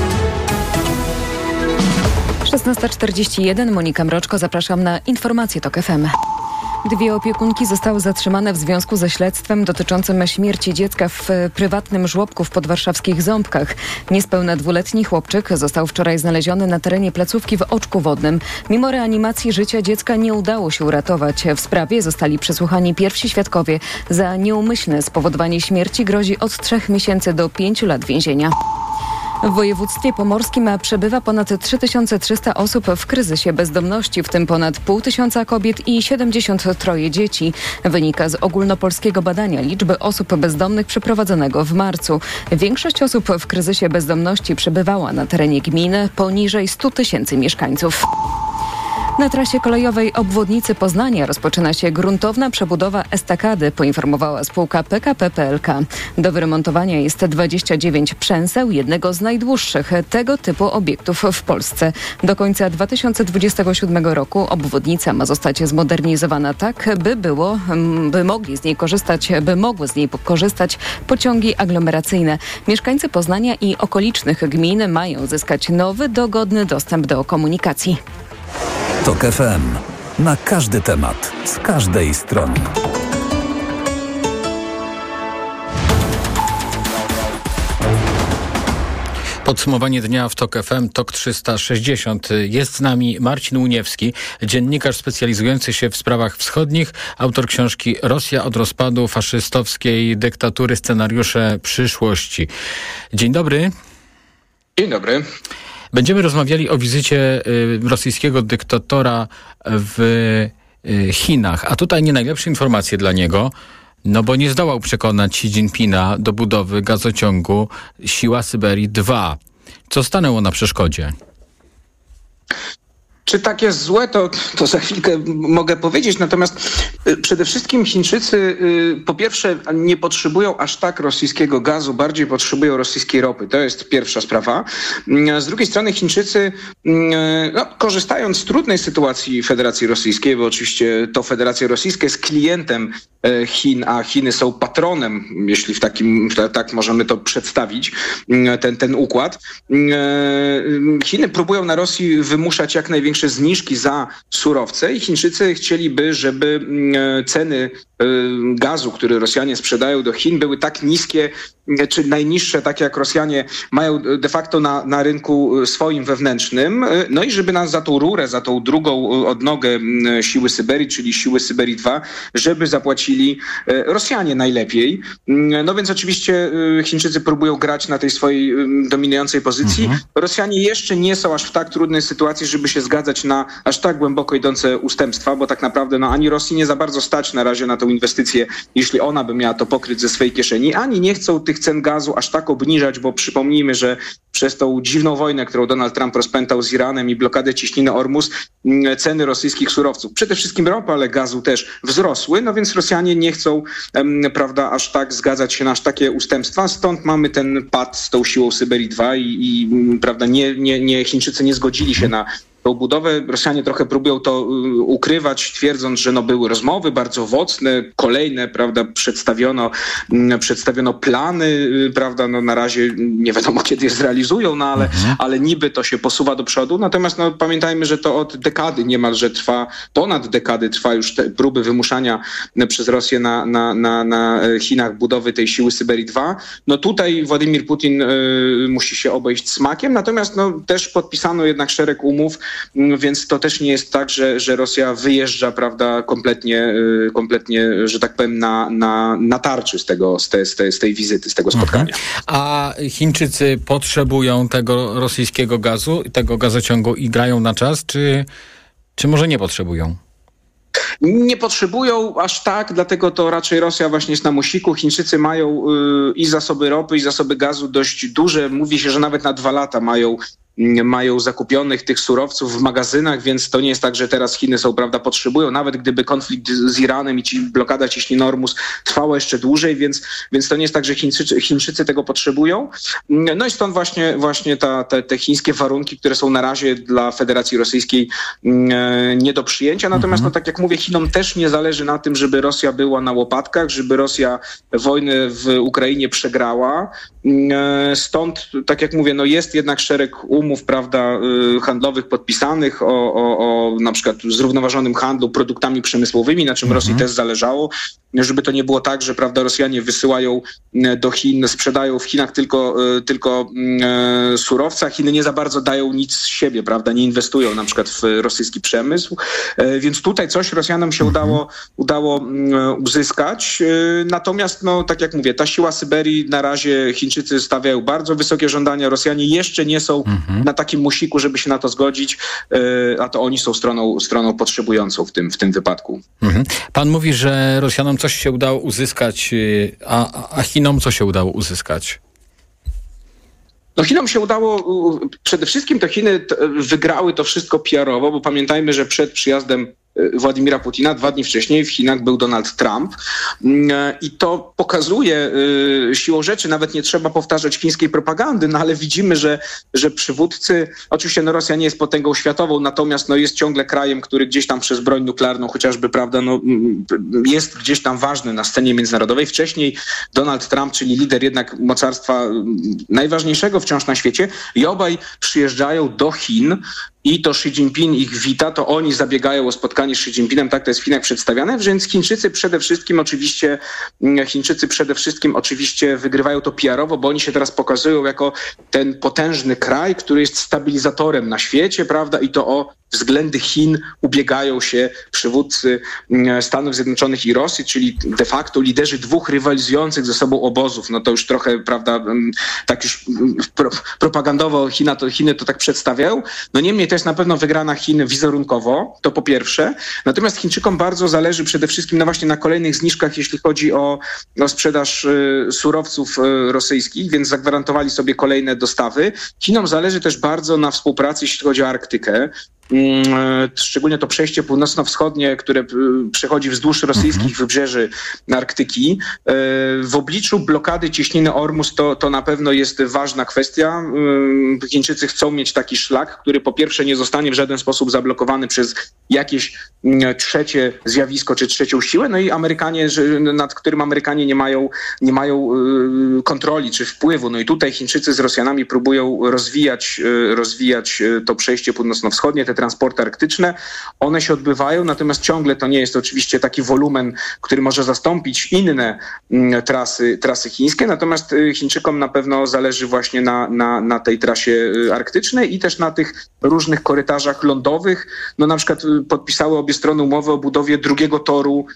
szesnasta czterdzieści jeden, Monika Mroczko, zapraszam na informacje TOK F M. Dwie opiekunki zostały zatrzymane w związku ze śledztwem dotyczącym śmierci dziecka w prywatnym żłobku w podwarszawskich Ząbkach. Niespełna dwuletni chłopczyk został wczoraj znaleziony na terenie placówki w Oczku Wodnym. Mimo reanimacji życia dziecka nie udało się uratować. W sprawie zostali przesłuchani pierwsi świadkowie. Za nieumyślne spowodowanie śmierci grozi od trzech miesięcy do pięciu lat więzienia. W województwie pomorskim przebywa ponad trzy tysiące trzysta osób w kryzysie bezdomności, w tym ponad pół tysiąca kobiet i siedemdziesiąt trzy dzieci. Wynika z ogólnopolskiego badania liczby osób bezdomnych przeprowadzonego w marcu. Większość osób w kryzysie bezdomności przebywała na terenie gminy poniżej stu tysięcy mieszkańców. Na trasie kolejowej obwodnicy Poznania rozpoczyna się gruntowna przebudowa estakady, poinformowała spółka P K P P L K. Do wyremontowania jest dwadzieścia dziewięć przęseł, jednego z najdłuższych tego typu obiektów w Polsce. Do końca dwa tysiące dwudziestego siódmego roku obwodnica ma zostać zmodernizowana tak, by było, by mogli z niej korzystać, by mogły z niej korzystać pociągi aglomeracyjne. Mieszkańcy Poznania i okolicznych gmin mają zyskać nowy, dogodny dostęp do komunikacji. TOK F M. Na każdy temat, z każdej strony. Podsumowanie dnia w TOK F M, TOK trzysta sześćdziesiąt. Jest z nami Marcin Łuniewski, dziennikarz specjalizujący się w sprawach wschodnich, autor książki Rosja od rozpadu faszystowskiej dyktatury, scenariusze przyszłości. Dzień dobry. Dzień dobry. Będziemy rozmawiali o wizycie y, rosyjskiego dyktatora w y, Chinach, a tutaj nie najlepsze informacje dla niego, no bo nie zdołał przekonać Xi Jinpinga do budowy gazociągu Siła Syberii dwa. Co stanęło na przeszkodzie? Czy tak jest złe, to, to za chwilkę mogę powiedzieć. Natomiast y, przede wszystkim Chińczycy y, po pierwsze nie potrzebują aż tak rosyjskiego gazu, bardziej potrzebują rosyjskiej ropy. To jest pierwsza sprawa. Y, z drugiej strony Chińczycy, y, no, korzystając z trudnej sytuacji Federacji Rosyjskiej, bo oczywiście to Federacja Rosyjska jest klientem y, Chin, a Chiny są patronem, jeśli w takim, tak możemy to przedstawić, y, ten, ten układ. Y, Chiny próbują na Rosji wymuszać jak największe zniżki za surowce i Chińczycy chcieliby, żeby ceny gazu, który Rosjanie sprzedają do Chin, były tak niskie, czy najniższe, tak jak Rosjanie mają de facto na, na rynku swoim wewnętrznym. No i żeby nas za tą rurę, za tą drugą odnogę Siły Syberii, czyli Siły Syberii dwa, żeby zapłacili Rosjanie najlepiej. No więc oczywiście Chińczycy próbują grać na tej swojej dominującej pozycji. Mhm. Rosjanie jeszcze nie są aż w tak trudnej sytuacji, żeby się zgadzać na aż tak głęboko idące ustępstwa, bo tak naprawdę no, ani Rosji nie za bardzo stać na razie na tą inwestycję, jeśli ona by miała to pokryć ze swojej kieszeni, ani nie chcą tych cen gazu aż tak obniżać, bo przypomnijmy, że przez tą dziwną wojnę, którą Donald Trump rozpętał z Iranem i blokadę ciśniny Ormus, ceny rosyjskich surowców, przede wszystkim ropy, ale gazu też wzrosły, no więc Rosjanie nie chcą, em, prawda, aż tak zgadzać się na aż takie ustępstwa, stąd mamy ten pad z tą Siłą Syberii dwa i, i prawda, nie, nie, nie, Chińczycy nie zgodzili się na tą budowę. Rosjanie trochę próbują to ukrywać, twierdząc, że no były rozmowy bardzo owocne, kolejne, prawda, przedstawiono, przedstawiono plany, prawda, no na razie nie wiadomo kiedy je zrealizują, no ale, mhm. ale niby to się posuwa do przodu. Natomiast no pamiętajmy, że to od dekady niemalże trwa, ponad dekady trwa już te próby wymuszania przez Rosję na, na, na, na Chinach budowy tej Siły Syberii dwa. No tutaj Władimir Putin y, musi się obejść smakiem, natomiast no też podpisano jednak szereg umów, więc to też nie jest tak, że, że Rosja wyjeżdża, prawda, kompletnie, kompletnie, że tak powiem, na, na, na tarczy z, tego, z, te, z, te, z tej wizyty, z tego spotkania. Mhm. A Chińczycy potrzebują tego rosyjskiego gazu, tego gazociągu i grają na czas, czy, czy może nie potrzebują? Nie potrzebują aż tak, dlatego to raczej Rosja właśnie jest na musiku. Chińczycy mają y, i zasoby ropy, i zasoby gazu dość duże. Mówi się, że nawet na dwa lata mają mają zakupionych tych surowców w magazynach, więc to nie jest tak, że teraz Chiny są, prawda, potrzebują, nawet gdyby konflikt z Iranem i ci blokada ciśniny Ormus trwała jeszcze dłużej, więc, więc to nie jest tak, że Chińczycy, Chińczycy tego potrzebują. No i stąd właśnie, właśnie ta, te, te chińskie warunki, które są na razie dla Federacji Rosyjskiej nie do przyjęcia. Natomiast, no tak jak mówię, Chinom też nie zależy na tym, żeby Rosja była na łopatkach, żeby Rosja wojnę w Ukrainie przegrała. Stąd, tak jak mówię, no jest jednak szereg umów, prawda, handlowych podpisanych o, o, o na przykład zrównoważonym handlu produktami przemysłowymi, na czym mhm. Rosji też zależało, żeby to nie było tak, że, prawda, Rosjanie wysyłają do Chin, sprzedają w Chinach tylko, tylko e, surowce, a Chiny nie za bardzo dają nic z siebie, prawda, nie inwestują na przykład w rosyjski przemysł, e, więc tutaj coś Rosjanom się mhm. udało, udało e, uzyskać. E, natomiast, no tak jak mówię, ta Siła Syberii na razie Chińczycy stawiają bardzo wysokie żądania, Rosjanie jeszcze nie są mhm. na takim musiku, żeby się na to zgodzić, e, a to oni są stroną, stroną potrzebującą w tym, w tym wypadku. Mhm. Pan mówi, że Rosjanom coś się udało uzyskać, a, a Chinom co się udało uzyskać? No Chinom się udało, przede wszystkim to Chiny wygrały to wszystko P R owo, bo pamiętajmy, że przed przyjazdem Władimira Putina dwa dni wcześniej w Chinach był Donald Trump i to pokazuje siłą rzeczy, nawet nie trzeba powtarzać chińskiej propagandy, no ale widzimy, że, że przywódcy, oczywiście no Rosja nie jest potęgą światową, natomiast no jest ciągle krajem, który gdzieś tam przez broń nuklearną chociażby, prawda, no jest gdzieś tam ważny na scenie międzynarodowej. Wcześniej Donald Trump, czyli lider jednak mocarstwa najważniejszego wciąż na świecie, i obaj przyjeżdżają do Chin i to Xi Jinping ich wita, to oni zabiegają o spotkanie z Xi Jinpingem, tak to jest w Chinach przedstawiane, więc Chińczycy przede wszystkim oczywiście, Chińczycy przede wszystkim oczywiście wygrywają to P R owo, bo oni się teraz pokazują jako ten potężny kraj, który jest stabilizatorem na świecie, prawda, i to o względy Chin ubiegają się przywódcy Stanów Zjednoczonych i Rosji, czyli de facto liderzy dwóch rywalizujących ze sobą obozów. No to już trochę, prawda, tak już pro, propagandowo China to, Chiny to tak przedstawiają. No niemniej to jest na pewno wygrana Chin wizerunkowo, to po pierwsze. Natomiast Chińczykom bardzo zależy przede wszystkim no właśnie na kolejnych zniżkach, jeśli chodzi o, o sprzedaż y, surowców y, rosyjskich, więc zagwarantowali sobie kolejne dostawy. Chinom zależy też bardzo na współpracy, jeśli chodzi o Arktykę. Szczególnie to przejście północno-wschodnie, które przechodzi wzdłuż rosyjskich mhm. wybrzeży Arktyki. W obliczu blokady cieśniny Ormus to, to na pewno jest ważna kwestia. Chińczycy chcą mieć taki szlak, który po pierwsze nie zostanie w żaden sposób zablokowany przez jakieś trzecie zjawisko czy trzecią siłę, no i Amerykanie, nad którym Amerykanie nie mają, nie mają kontroli czy wpływu. No i tutaj Chińczycy z Rosjanami próbują rozwijać, rozwijać to przejście północno-wschodnie, te transporty arktyczne. One się odbywają, natomiast ciągle to nie jest oczywiście taki wolumen, który może zastąpić inne trasy, trasy chińskie, natomiast Chińczykom na pewno zależy właśnie na, na, na tej trasie arktycznej i też na tych różnych korytarzach lądowych. No na przykład podpisały obie strony umowę o budowie drugiego toru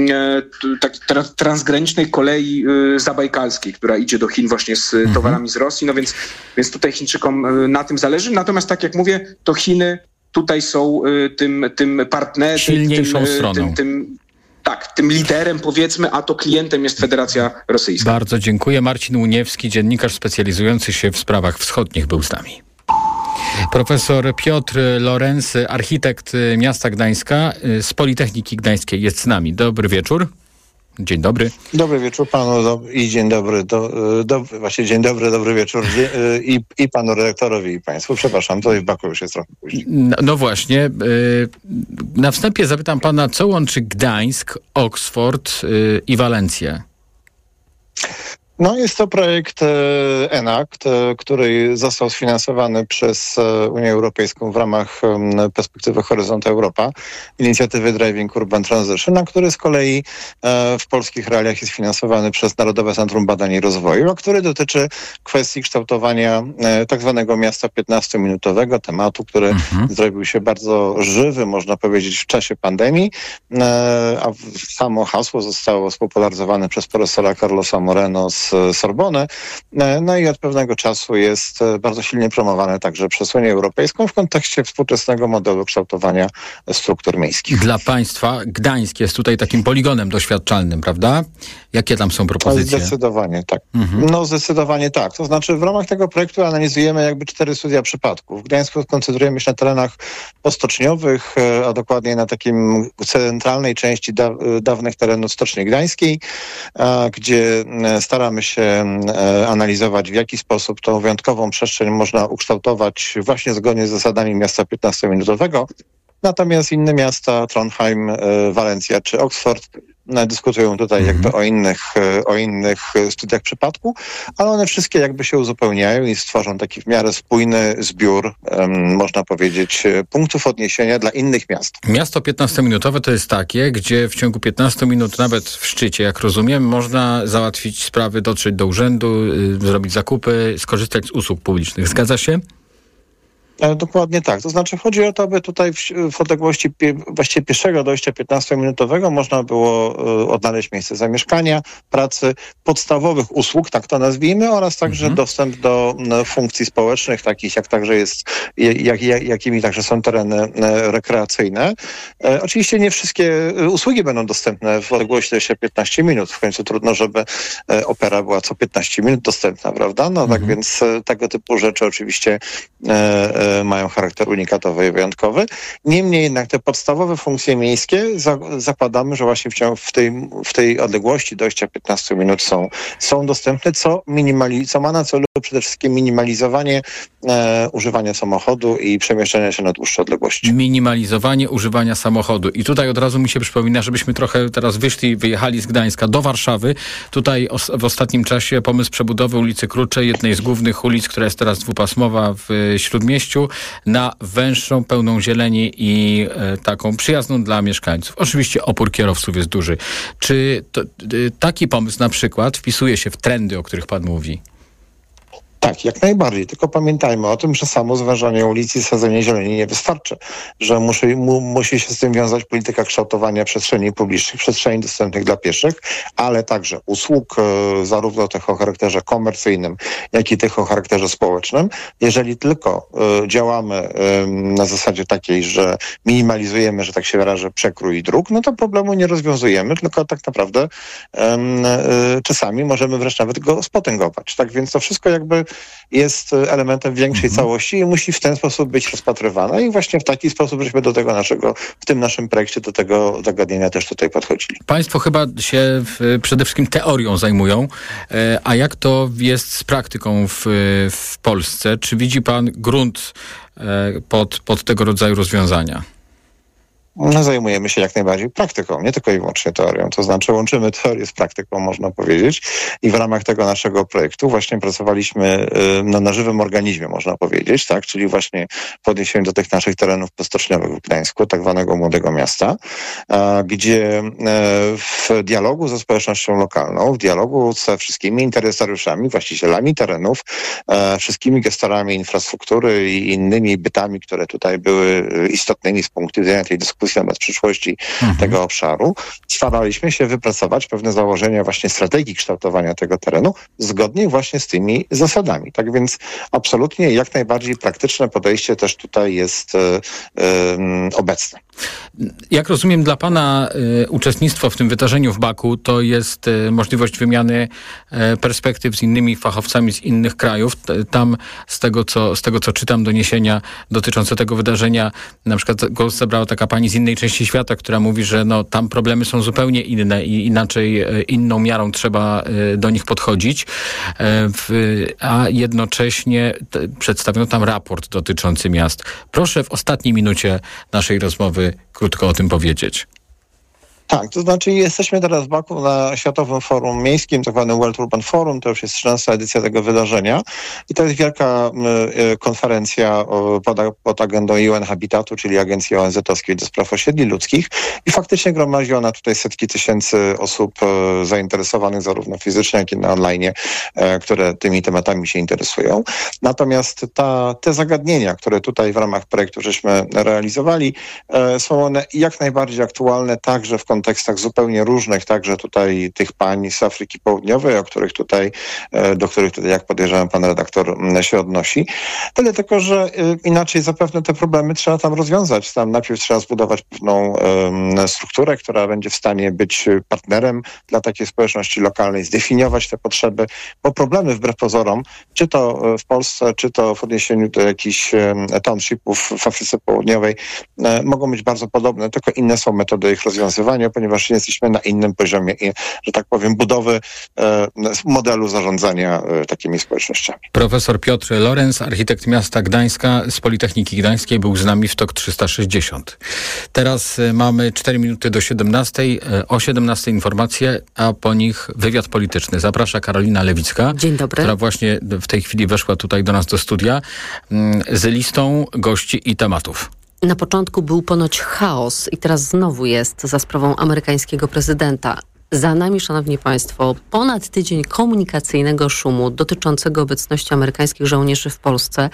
tak, transgranicznej kolei zabajkalskiej, która idzie do Chin właśnie z towarami z Rosji, no więc, więc tutaj Chińczykom na tym zależy. Natomiast tak jak mówię, to Chiny tutaj są tym, tym partnerem, silniejszą tym, stroną. Tym, tym, tak, tym liderem powiedzmy, a to klientem jest Federacja Rosyjska. Bardzo dziękuję. Marcin Łuniewski, dziennikarz specjalizujący się w sprawach wschodnich, był z nami. Profesor Piotr Lorenzy, architekt miasta Gdańska z Politechniki Gdańskiej jest z nami. Dobry wieczór. Dzień dobry. Dobry wieczór panu do, i dzień dobry, do, do, właśnie dzień dobry, dobry wieczór dzie, i, i panu redaktorowi i państwu. Przepraszam, to w Baku już jest trochę później. No, no właśnie. Na wstępie zapytam pana, co łączy Gdańsk, Oxford i Walencję? No jest to projekt ENACT, który został sfinansowany przez Unię Europejską w ramach perspektywy Horyzont Europa, inicjatywy Driving Urban Transition, a który z kolei w polskich realiach jest finansowany przez Narodowe Centrum Badań i Rozwoju, a który dotyczy kwestii kształtowania tak zwanego miasta piętnastominutowego, tematu, który mhm. zrobił się bardzo żywy, można powiedzieć, w czasie pandemii, a samo hasło zostało spopularyzowane przez profesora Carlosa Moreno z Sorbony, no i od pewnego czasu jest bardzo silnie promowane także przez Unię Europejską w kontekście współczesnego modelu kształtowania struktur miejskich. Dla państwa Gdańsk jest tutaj takim poligonem doświadczalnym, prawda? Jakie tam są propozycje? Zdecydowanie tak. Mhm. No zdecydowanie tak. To znaczy w ramach tego projektu analizujemy jakby cztery studia przypadków. W Gdańsku koncentrujemy się na terenach postoczniowych, a dokładnie na takim centralnej części da- dawnych terenów Stoczni Gdańskiej, gdzie staramy się analizować, w jaki sposób tą wyjątkową przestrzeń można ukształtować właśnie zgodnie z zasadami miasta piętnastominutowego. Natomiast inne miasta, Trondheim, Walencja czy Oxford, dyskutują tutaj mhm. jakby o innych, o innych studiach przypadku, ale one wszystkie jakby się uzupełniają i stworzą taki w miarę spójny zbiór, um, można powiedzieć, punktów odniesienia dla innych miast. Miasto piętnastominutowe to jest takie, gdzie w ciągu piętnastu minut, nawet w szczycie, jak rozumiem, można załatwić sprawy, dotrzeć do urzędu, y, zrobić zakupy, skorzystać z usług publicznych. Zgadza się? Dokładnie tak. To znaczy chodzi o to, aby tutaj w, w odległości pie, właściwie pierwszego dojścia piętnastominutowego można było y, odnaleźć miejsce zamieszkania, pracy, podstawowych usług, tak to nazwijmy, oraz także mhm. dostęp do y, funkcji społecznych, takich jak także jest, jak, jak, jakimi także są tereny y, rekreacyjne. Y, oczywiście nie wszystkie usługi będą dostępne w odległości dwadzieścia piętnaście minut. W końcu trudno, żeby y, opera była co piętnaście minut dostępna, prawda? No mhm. tak więc y, tego typu rzeczy oczywiście y, y, mają charakter unikatowy i wyjątkowy. Niemniej jednak te podstawowe funkcje miejskie za, zakładamy, że właśnie w, w, tej, w tej odległości dojścia piętnaście minut są, są dostępne, co, minimali, co ma na celu przede wszystkim minimalizowanie e, używania samochodu i przemieszczania się na dłuższe odległości. Minimalizowanie używania samochodu. I tutaj od razu mi się przypomina, żebyśmy trochę teraz wyszli, wyjechali z Gdańska do Warszawy. Tutaj os, w ostatnim czasie pomysł przebudowy ulicy Kruczej, jednej z głównych ulic, która jest teraz dwupasmowa w Śródmieściu, na węższą, pełną zieleni i e, taką przyjazną dla mieszkańców. Oczywiście opór kierowców jest duży. Czy to, e, taki pomysł na przykład wpisuje się w trendy, o których pan mówi? Tak, jak najbardziej. Tylko pamiętajmy o tym, że samo zwężanie ulicy i sadzenie zieleni nie wystarczy. Że musi, mu, musi się z tym wiązać polityka kształtowania przestrzeni publicznych, przestrzeni dostępnych dla pieszych, ale także usług, e, zarówno tych o charakterze komercyjnym, jak i tych o charakterze społecznym. Jeżeli tylko e, działamy e, na zasadzie takiej, że minimalizujemy, że tak się wyrażę, przekrój dróg, no to problemu nie rozwiązujemy, tylko tak naprawdę e, e, czasami możemy wręcz nawet go spotęgować. Tak więc to wszystko jakby jest elementem większej mhm. całości i musi w ten sposób być rozpatrywane i właśnie w taki sposób, żeśmy do tego naszego, w tym naszym projekcie do tego zagadnienia też tutaj podchodzili. Państwo chyba się w, przede wszystkim teorią zajmują, a jak to jest z praktyką w, w Polsce? Czy widzi pan grunt pod, pod tego rodzaju rozwiązania? No, zajmujemy się jak najbardziej praktyką, nie tylko i wyłącznie teorią. To znaczy łączymy teorię z praktyką, można powiedzieć. I w ramach tego naszego projektu właśnie pracowaliśmy no, na żywym organizmie, można powiedzieć, tak? Czyli właśnie w odniesieniu do tych naszych terenów postoczniowych w Gdańsku, tak zwanego Młodego Miasta, gdzie w dialogu ze społecznością lokalną, w dialogu ze wszystkimi interesariuszami, właścicielami terenów, wszystkimi gestorami infrastruktury i innymi bytami, które tutaj były istotnymi z punktu widzenia tej dyskusji na przyszłości mhm. tego obszaru, staraliśmy się wypracować pewne założenia właśnie strategii kształtowania tego terenu zgodnie właśnie z tymi zasadami. Tak więc absolutnie jak najbardziej praktyczne podejście też tutaj jest y, y, obecne. Jak rozumiem, dla pana y, uczestnictwo w tym wydarzeniu w Baku to jest y, możliwość wymiany y, perspektyw z innymi fachowcami z innych krajów. T, tam z tego, co, z tego, co czytam, doniesienia dotyczące tego wydarzenia, na przykład głos zabrała taka pani z innej części świata, która mówi, że no, tam problemy są zupełnie inne i inaczej, y, inną miarą trzeba y, do nich podchodzić, y, w, a jednocześnie t, przedstawiono tam raport dotyczący miast. Proszę w ostatniej minucie naszej rozmowy krótko o tym powiedzieć. Tak, to znaczy jesteśmy teraz w Baku na Światowym Forum Miejskim, tak zwanym World Urban Forum, to już jest trzynasta edycja tego wydarzenia i to jest wielka y, konferencja o, pod, pod agendą U N Habitatu, czyli Agencji O N Z-owskiej do spraw osiedli ludzkich i faktycznie gromadzi ona tutaj setki tysięcy osób y, zainteresowanych zarówno fizycznie, jak i na online, y, które tymi tematami się interesują. Natomiast ta, te zagadnienia, które tutaj w ramach projektu żeśmy realizowali, y, są one jak najbardziej aktualne także w kontekstach zupełnie różnych, także tutaj tych pań z Afryki Południowej, o których tutaj, do których tutaj, jak podejrzewam, pan redaktor się odnosi. Tyle tylko, że inaczej zapewne te problemy trzeba tam rozwiązać. Tam najpierw trzeba zbudować pewną um, strukturę, która będzie w stanie być partnerem dla takiej społeczności lokalnej, zdefiniować te potrzeby, bo problemy wbrew pozorom, czy to w Polsce, czy to w odniesieniu do jakichś townshipów w Afryce Południowej, mogą być bardzo podobne, tylko inne są metody ich rozwiązywania, ponieważ jesteśmy na innym poziomie, że tak powiem, budowy e, modelu zarządzania e, takimi społecznościami. Profesor Piotr Lorenz, architekt miasta Gdańska z Politechniki Gdańskiej, był z nami w TOK trzysta sześćdziesiąt. Teraz e, mamy cztery minuty do siedemnastej. E, o siedemnastej informacje, a po nich wywiad polityczny. Zaprasza Karolina Lewicka, Dzień dobry. Która właśnie w tej chwili weszła tutaj do nas do studia m, z listą gości i tematów. Na początku był ponoć chaos i teraz znowu jest za sprawą amerykańskiego prezydenta. Za nami, szanowni państwo, ponad tydzień komunikacyjnego szumu dotyczącego obecności amerykańskich żołnierzy w Polsce.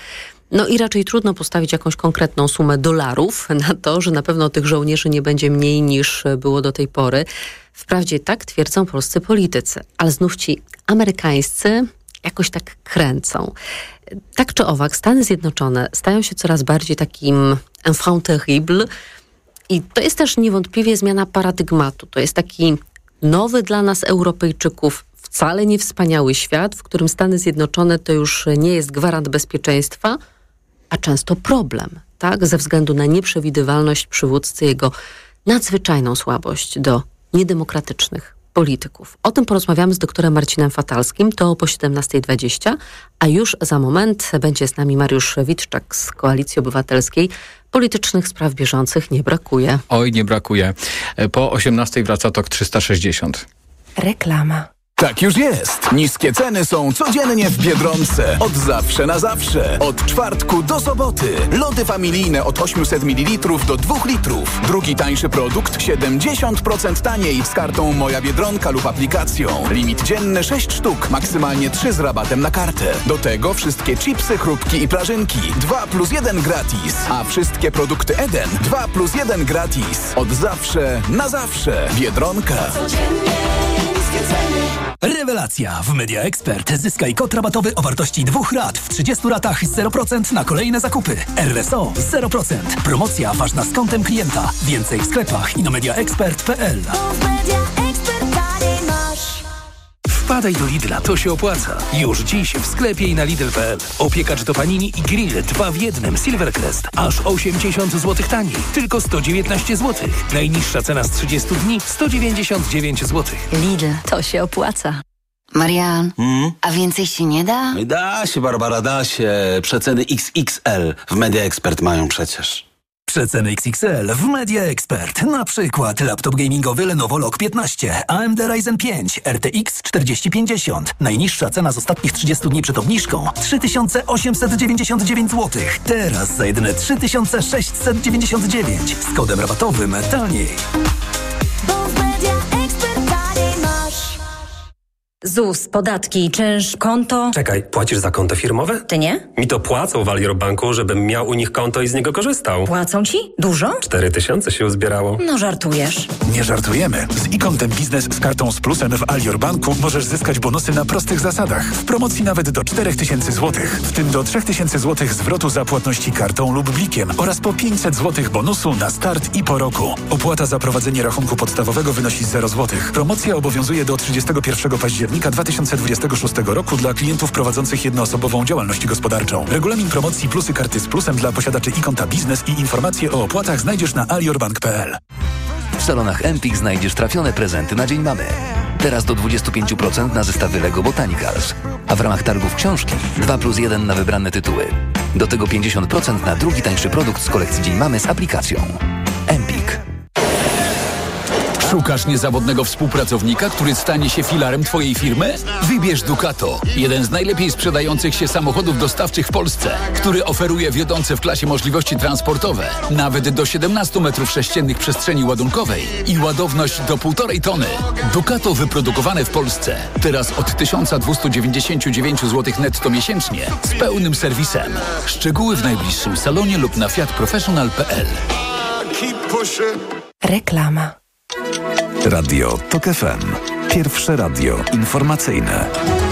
No i raczej trudno postawić jakąś konkretną sumę dolarów na to, że na pewno tych żołnierzy nie będzie mniej niż było do tej pory. Wprawdzie tak twierdzą polscy politycy, ale znów ci amerykańscy jakoś tak kręcą. Tak czy owak, Stany Zjednoczone stają się coraz bardziej takim enfant terrible i to jest też niewątpliwie zmiana paradygmatu. To jest taki nowy dla nas Europejczyków, wcale nie wspaniały świat, w którym Stany Zjednoczone to już nie jest gwarant bezpieczeństwa, a często problem, tak? Ze względu na nieprzewidywalność przywódcy, jego nadzwyczajną słabość do niedemokratycznych polityków. O tym porozmawiamy z doktorem Marcinem Fatalskim, to po siedemnasta dwadzieścia, a już za moment będzie z nami Mariusz Witczak z Koalicji Obywatelskiej. Politycznych spraw bieżących nie brakuje. Oj, nie brakuje. Po osiemnastej wraca TOK trzysta sześćdziesiąt. Reklama. Tak już jest. Niskie ceny są codziennie w Biedronce. Od zawsze na zawsze. Od czwartku do soboty. Lody familijne od osiemset mililitrów do dwóch litrów. Drugi tańszy produkt siedemdziesiąt procent taniej z kartą Moja Biedronka lub aplikacją. Limit dzienny sześć sztuk, maksymalnie trzy z rabatem na kartę. Do tego wszystkie chipsy, chrupki i prażynki. dwa plus jeden gratis. A wszystkie produkty Eden dwa plus jeden gratis. Od zawsze na zawsze. Biedronka. Codziennie niskie ceny. Rewelacja! W Media Expert zyskaj kod rabatowy o wartości dwóch rat w trzydziestu ratach zero procent na kolejne zakupy. R S O zero procent. Promocja ważna z kontem klienta. Więcej w sklepach i na media expert kropka p l. Wpadaj do Lidla, to się opłaca. Już dziś w sklepie i na Lidl kropka p l. Opiekacz do panini i grill dwa w jednym Silvercrest. Aż osiemdziesiąt złotych taniej. Tylko sto dziewiętnaście złotych. Najniższa cena z trzydziestu dni sto dziewięćdziesiąt dziewięć złotych. Lidl, to się opłaca. Marian, Hmm? a więcej się nie da? Da się, Barbara, da się. Przeceny X X L w Media Expert mają przecież. Przeceny X X L w Media Expert. Na przykład laptop gamingowy Lenovo Log piętnaście, A M D Ryzen pięć, R T X czterdzieści pięćdziesiąt. Najniższa cena z ostatnich trzydziestu dni przed obniżką trzy tysiące osiemset dziewięćdziesiąt dziewięć złotych. Teraz za jedyne trzy tysiące sześćset dziewięćdziesiąt dziewięć. Z kodem rabatowym taniej. Z U S, podatki, czynsz, konto. Czekaj, płacisz za konto firmowe? Ty nie? Mi to płacą w Alior Banku, żebym miał u nich konto i z niego korzystał. Płacą ci? Dużo? Cztery tysiące się uzbierało. No żartujesz. Nie żartujemy. Z e-kontem biznes z kartą z plusem w Alior Banku możesz zyskać bonusy na prostych zasadach. W promocji nawet do czterech tysięcy złotych. W tym do trzech tysięcy złotych zwrotu za płatności kartą lub blikiem oraz po pięćset złotych bonusu na start i po roku. Opłata za prowadzenie rachunku podstawowego wynosi zero złotych. Promocja obowiązuje do trzydziestego pierwszego października dwa tysiące dwudziestego szóstego roku dla klientów prowadzących jednoosobową działalność gospodarczą. Regulamin promocji plusy karty z plusem dla posiadaczy e-konta biznes i informacje o opłatach znajdziesz na aliorbank kropka p l. W salonach Empik znajdziesz trafione prezenty na Dzień Mamy. Teraz do dwadzieścia pięć procent na zestawy Lego Botanicals. A w ramach targów książki dwa plus jeden na wybrane tytuły. Do tego pięćdziesiąt procent na drugi tańszy produkt z kolekcji Dzień Mamy z aplikacją. Empik. Szukasz niezawodnego współpracownika, który stanie się filarem Twojej firmy? Wybierz Ducato, jeden z najlepiej sprzedających się samochodów dostawczych w Polsce, który oferuje wiodące w klasie możliwości transportowe, nawet do siedemnastu metrów sześciennych przestrzeni ładunkowej i ładowność do półtorej tony. Ducato wyprodukowane w Polsce, teraz od tysiąc dwieście dziewięćdziesiąt dziewięć złotych netto miesięcznie, z pełnym serwisem. Szczegóły w najbliższym salonie lub na fiat professional kropka p l. Reklama. Radio TOK F M. Pierwsze radio informacyjne.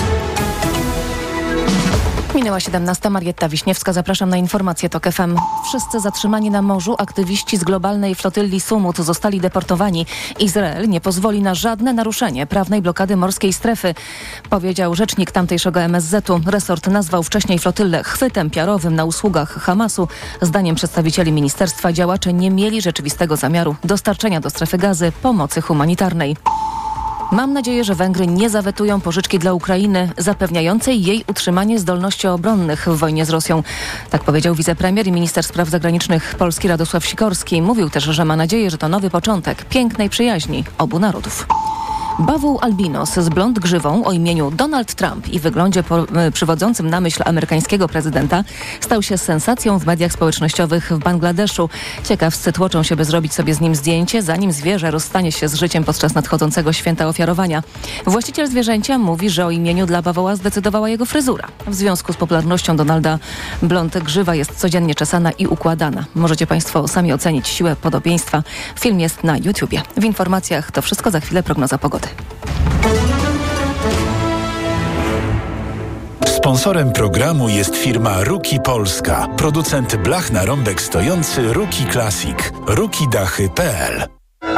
Minęła siedemnasta. Marietta Wiśniewska. Zapraszam na informacje TOK F M. Wszyscy zatrzymani na morzu aktywiści z globalnej flotylli Sumut zostali deportowani. Izrael nie pozwoli na żadne naruszenie prawnej blokady morskiej strefy, powiedział rzecznik tamtejszego M S Z u. Resort nazwał wcześniej flotyllę chwytem piarowym na usługach Hamasu. Zdaniem przedstawicieli ministerstwa działacze nie mieli rzeczywistego zamiaru dostarczenia do strefy Gazy pomocy humanitarnej. Mam nadzieję, że Węgry nie zawetują pożyczki dla Ukrainy zapewniającej jej utrzymanie zdolności obronnych w wojnie z Rosją. Tak powiedział wicepremier i minister spraw zagranicznych Polski Radosław Sikorski. Mówił też, że ma nadzieję, że to nowy początek pięknej przyjaźni obu narodów. Bawoł albinos z blond grzywą o imieniu Donald Trump i wyglądzie po, y, przywodzącym na myśl amerykańskiego prezydenta stał się sensacją w mediach społecznościowych w Bangladeszu. Ciekawscy tłoczą się, by zrobić sobie z nim zdjęcie, zanim zwierzę rozstanie się z życiem podczas nadchodzącego święta ofiarowania. Właściciel zwierzęcia mówi, że o imieniu dla bawoła zdecydowała jego fryzura. W związku z popularnością Donalda blond grzywa jest codziennie czesana i układana. Możecie Państwo sami ocenić siłę podobieństwa. Film jest na YouTubie. W informacjach to wszystko, za chwilę prognoza pogody. Sponsorem programu jest firma Ruki Polska, producent blach na rąbek stojący Ruki Classic, ruki dachy kropka p l.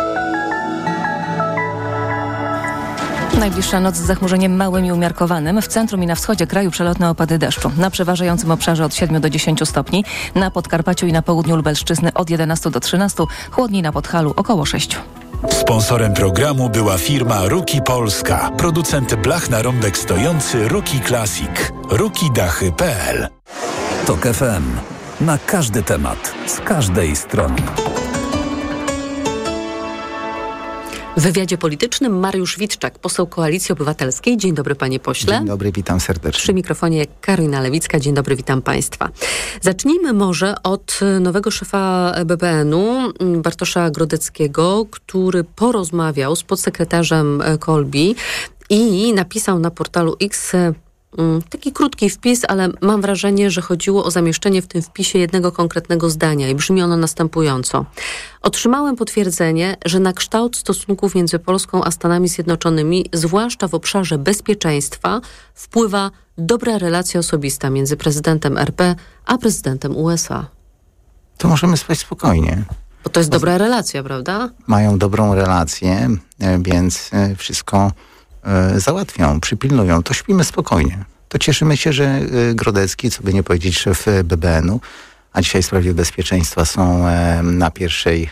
Najbliższa noc z zachmurzeniem małym i umiarkowanym. W centrum i na wschodzie kraju przelotne opady deszczu. Na przeważającym obszarze od siedmiu do dziesięciu stopni. Na Podkarpaciu i na południu Lubelszczyzny od jedenastu do trzynastu. Chłodniej na Podhalu około sześciu. Sponsorem programu była firma Ruki Polska, producent blach na rąbek stojący Ruki Classic, ruki dachy kropka p l. Tok F M. Na każdy temat, z każdej strony. W wywiadzie politycznym Mariusz Witczak, poseł Koalicji Obywatelskiej. Dzień dobry, panie pośle. Dzień dobry, witam serdecznie. Przy mikrofonie Karolina Lewicka. Dzień dobry, witam państwa. Zacznijmy może od nowego szefa B B N u, Bartosza Grodeckiego, który porozmawiał z podsekretarzem Kolbi i napisał na portalu X taki krótki wpis, ale mam wrażenie, że chodziło o zamieszczenie w tym wpisie jednego konkretnego zdania i brzmi ono następująco. Otrzymałem potwierdzenie, że na kształt stosunków między Polską a Stanami Zjednoczonymi, zwłaszcza w obszarze bezpieczeństwa, wpływa dobra relacja osobista między prezydentem R P a prezydentem U S A. To możemy spać spokojnie. Bo to jest dobra relacja, prawda? Mają dobrą relację, więc wszystko załatwią, przypilnują, to śpimy spokojnie. To cieszymy się, że Grodecki, co by nie powiedzieć, szef B B N u, a dzisiaj w sprawie bezpieczeństwa są na pierwszej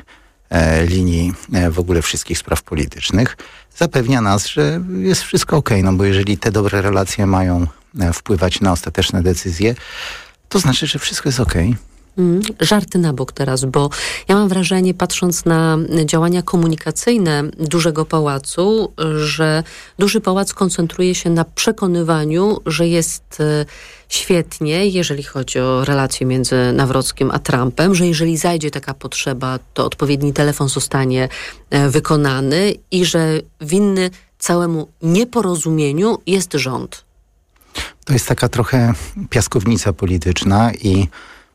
linii w ogóle wszystkich spraw politycznych, zapewnia nas, że jest wszystko okej, no bo jeżeli te dobre relacje mają wpływać na ostateczne decyzje, to znaczy, że wszystko jest okej. Mm, żarty na bok teraz, bo ja mam wrażenie, patrząc na działania komunikacyjne Dużego Pałacu, że Duży Pałac koncentruje się na przekonywaniu, że jest świetnie, jeżeli chodzi o relacje między Nawrockim a Trumpem, że jeżeli zajdzie taka potrzeba, to odpowiedni telefon zostanie wykonany i że winny całemu nieporozumieniu jest rząd. To jest taka trochę piaskownica polityczna i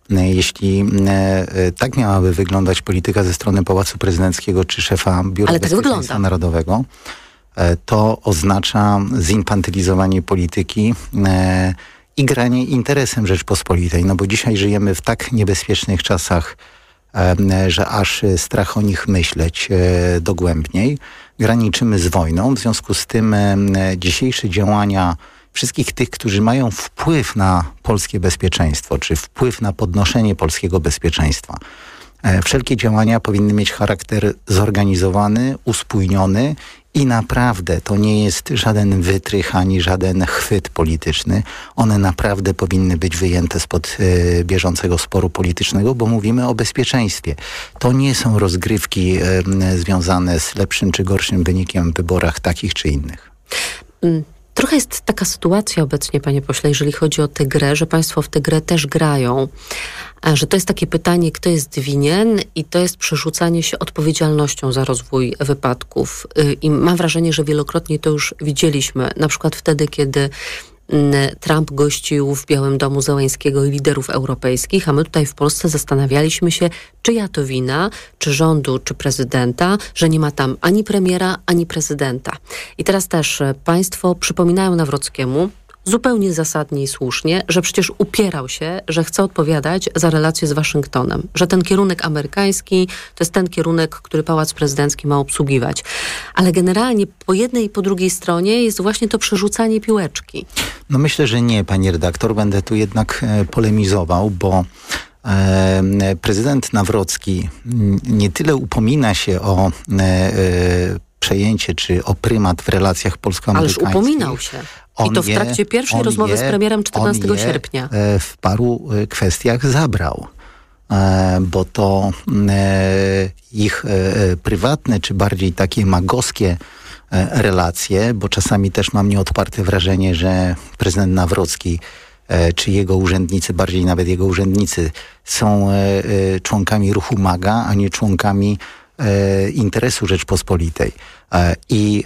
jeśli e, tak miałaby wyglądać polityka ze strony Pałacu Prezydenckiego czy szefa Biura Ale Bezpieczeństwa tak Narodowego, e, to oznacza zinfantylizowanie polityki e, i granie interesem Rzeczpospolitej. No bo dzisiaj żyjemy w tak niebezpiecznych czasach, e, że aż strach o nich myśleć e, dogłębniej. Graniczymy z wojną, w związku z tym e, dzisiejsze działania wszystkich tych, którzy mają wpływ na polskie bezpieczeństwo, czy wpływ na podnoszenie polskiego bezpieczeństwa. Wszelkie działania powinny mieć charakter zorganizowany, uspójniony i naprawdę to nie jest żaden wytrych ani żaden chwyt polityczny. One naprawdę powinny być wyjęte spod y, bieżącego sporu politycznego, bo mówimy o bezpieczeństwie. To nie są rozgrywki y, związane z lepszym czy gorszym wynikiem w wyborach takich czy innych. Mm. Trochę jest taka sytuacja obecnie, panie pośle, jeżeli chodzi o tę grę, że państwo w tę grę też grają. Że to jest takie pytanie, kto jest winien i to jest przerzucanie się odpowiedzialnością za rozwój wypadków. I mam wrażenie, że wielokrotnie to już widzieliśmy. Na przykład wtedy, kiedy Trump gościł w Białym Domu Zełańskiego i liderów europejskich, a my tutaj w Polsce zastanawialiśmy się, czyja to wina, czy rządu, czy prezydenta, że nie ma tam ani premiera, ani prezydenta. I teraz też państwo przypominają Nawrockiemu, zupełnie zasadnie i słusznie, że przecież upierał się, że chce odpowiadać za relacje z Waszyngtonem, że ten kierunek amerykański to jest ten kierunek, który Pałac Prezydencki ma obsługiwać. Ale generalnie po jednej i po drugiej stronie jest właśnie to przerzucanie piłeczki. No myślę, że nie, pani redaktor. Będę tu jednak e, polemizował, bo e, prezydent Nawrocki nie tyle upomina się o e, e, przejęcie czy o prymat w relacjach polsko-amerykańskich. Ależ upominał się. I to w trakcie pierwszej rozmowy je, z premierem czternastego je sierpnia. w paru kwestiach zabrał. bo to ich prywatne, czy bardziej takie magowskie relacje, bo czasami też mam nieodparte wrażenie, że prezydent Nawrocki czy jego urzędnicy, bardziej nawet jego urzędnicy, są członkami ruchu MAGA, a nie członkami interesu Rzeczpospolitej. I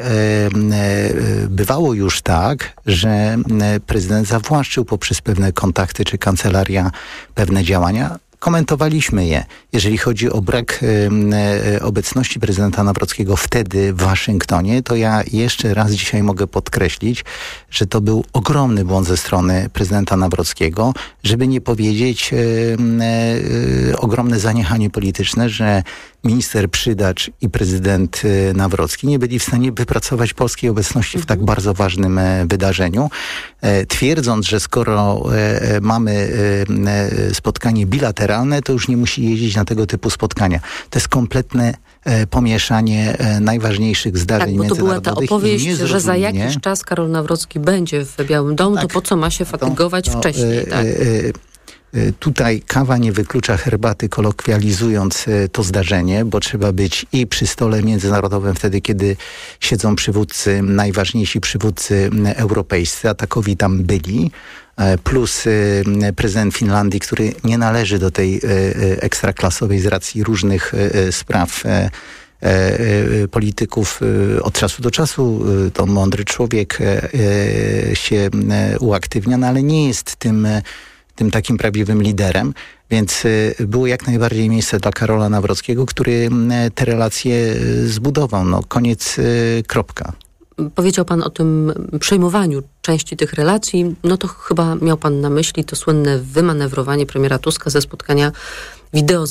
bywało już tak, że prezydent zawłaszczył poprzez pewne kontakty czy kancelaria pewne działania. Komentowaliśmy je. Jeżeli chodzi o brak e, obecności prezydenta Nawrockiego wtedy w Waszyngtonie, to ja jeszcze raz dzisiaj mogę podkreślić, że to był ogromny błąd ze strony prezydenta Nawrockiego, żeby nie powiedzieć e, e, ogromne zaniechanie polityczne, że minister Przydacz i prezydent Nawrocki nie byli w stanie wypracować polskiej obecności w tak bardzo ważnym wydarzeniu, twierdząc, że skoro mamy spotkanie bilateralne, to już nie musi jeździć na tego typu spotkania. To jest kompletne pomieszanie najważniejszych zdarzeń tak, bo to była ta opowieść, że za jakiś jakiś czas Karol Nawrocki będzie w Białym Domu, tak, to po co ma się fatygować to, to, wcześniej? Tak? Tutaj kawa nie wyklucza herbaty, kolokwializując to zdarzenie, bo trzeba być i przy stole międzynarodowym wtedy, kiedy siedzą przywódcy, najważniejsi przywódcy europejscy, a takowi tam byli, plus prezydent Finlandii, który nie należy do tej ekstraklasowej z racji różnych spraw polityków od czasu do czasu. To mądry człowiek się uaktywnia, no ale nie jest tym tym takim prawdziwym liderem, więc było jak najbardziej miejsce dla Karola Nawrockiego, który te relacje zbudował. No koniec, kropka. Powiedział pan o tym przejmowaniu części tych relacji, no to chyba miał pan na myśli to słynne wymanewrowanie premiera Tuska ze spotkania wideo z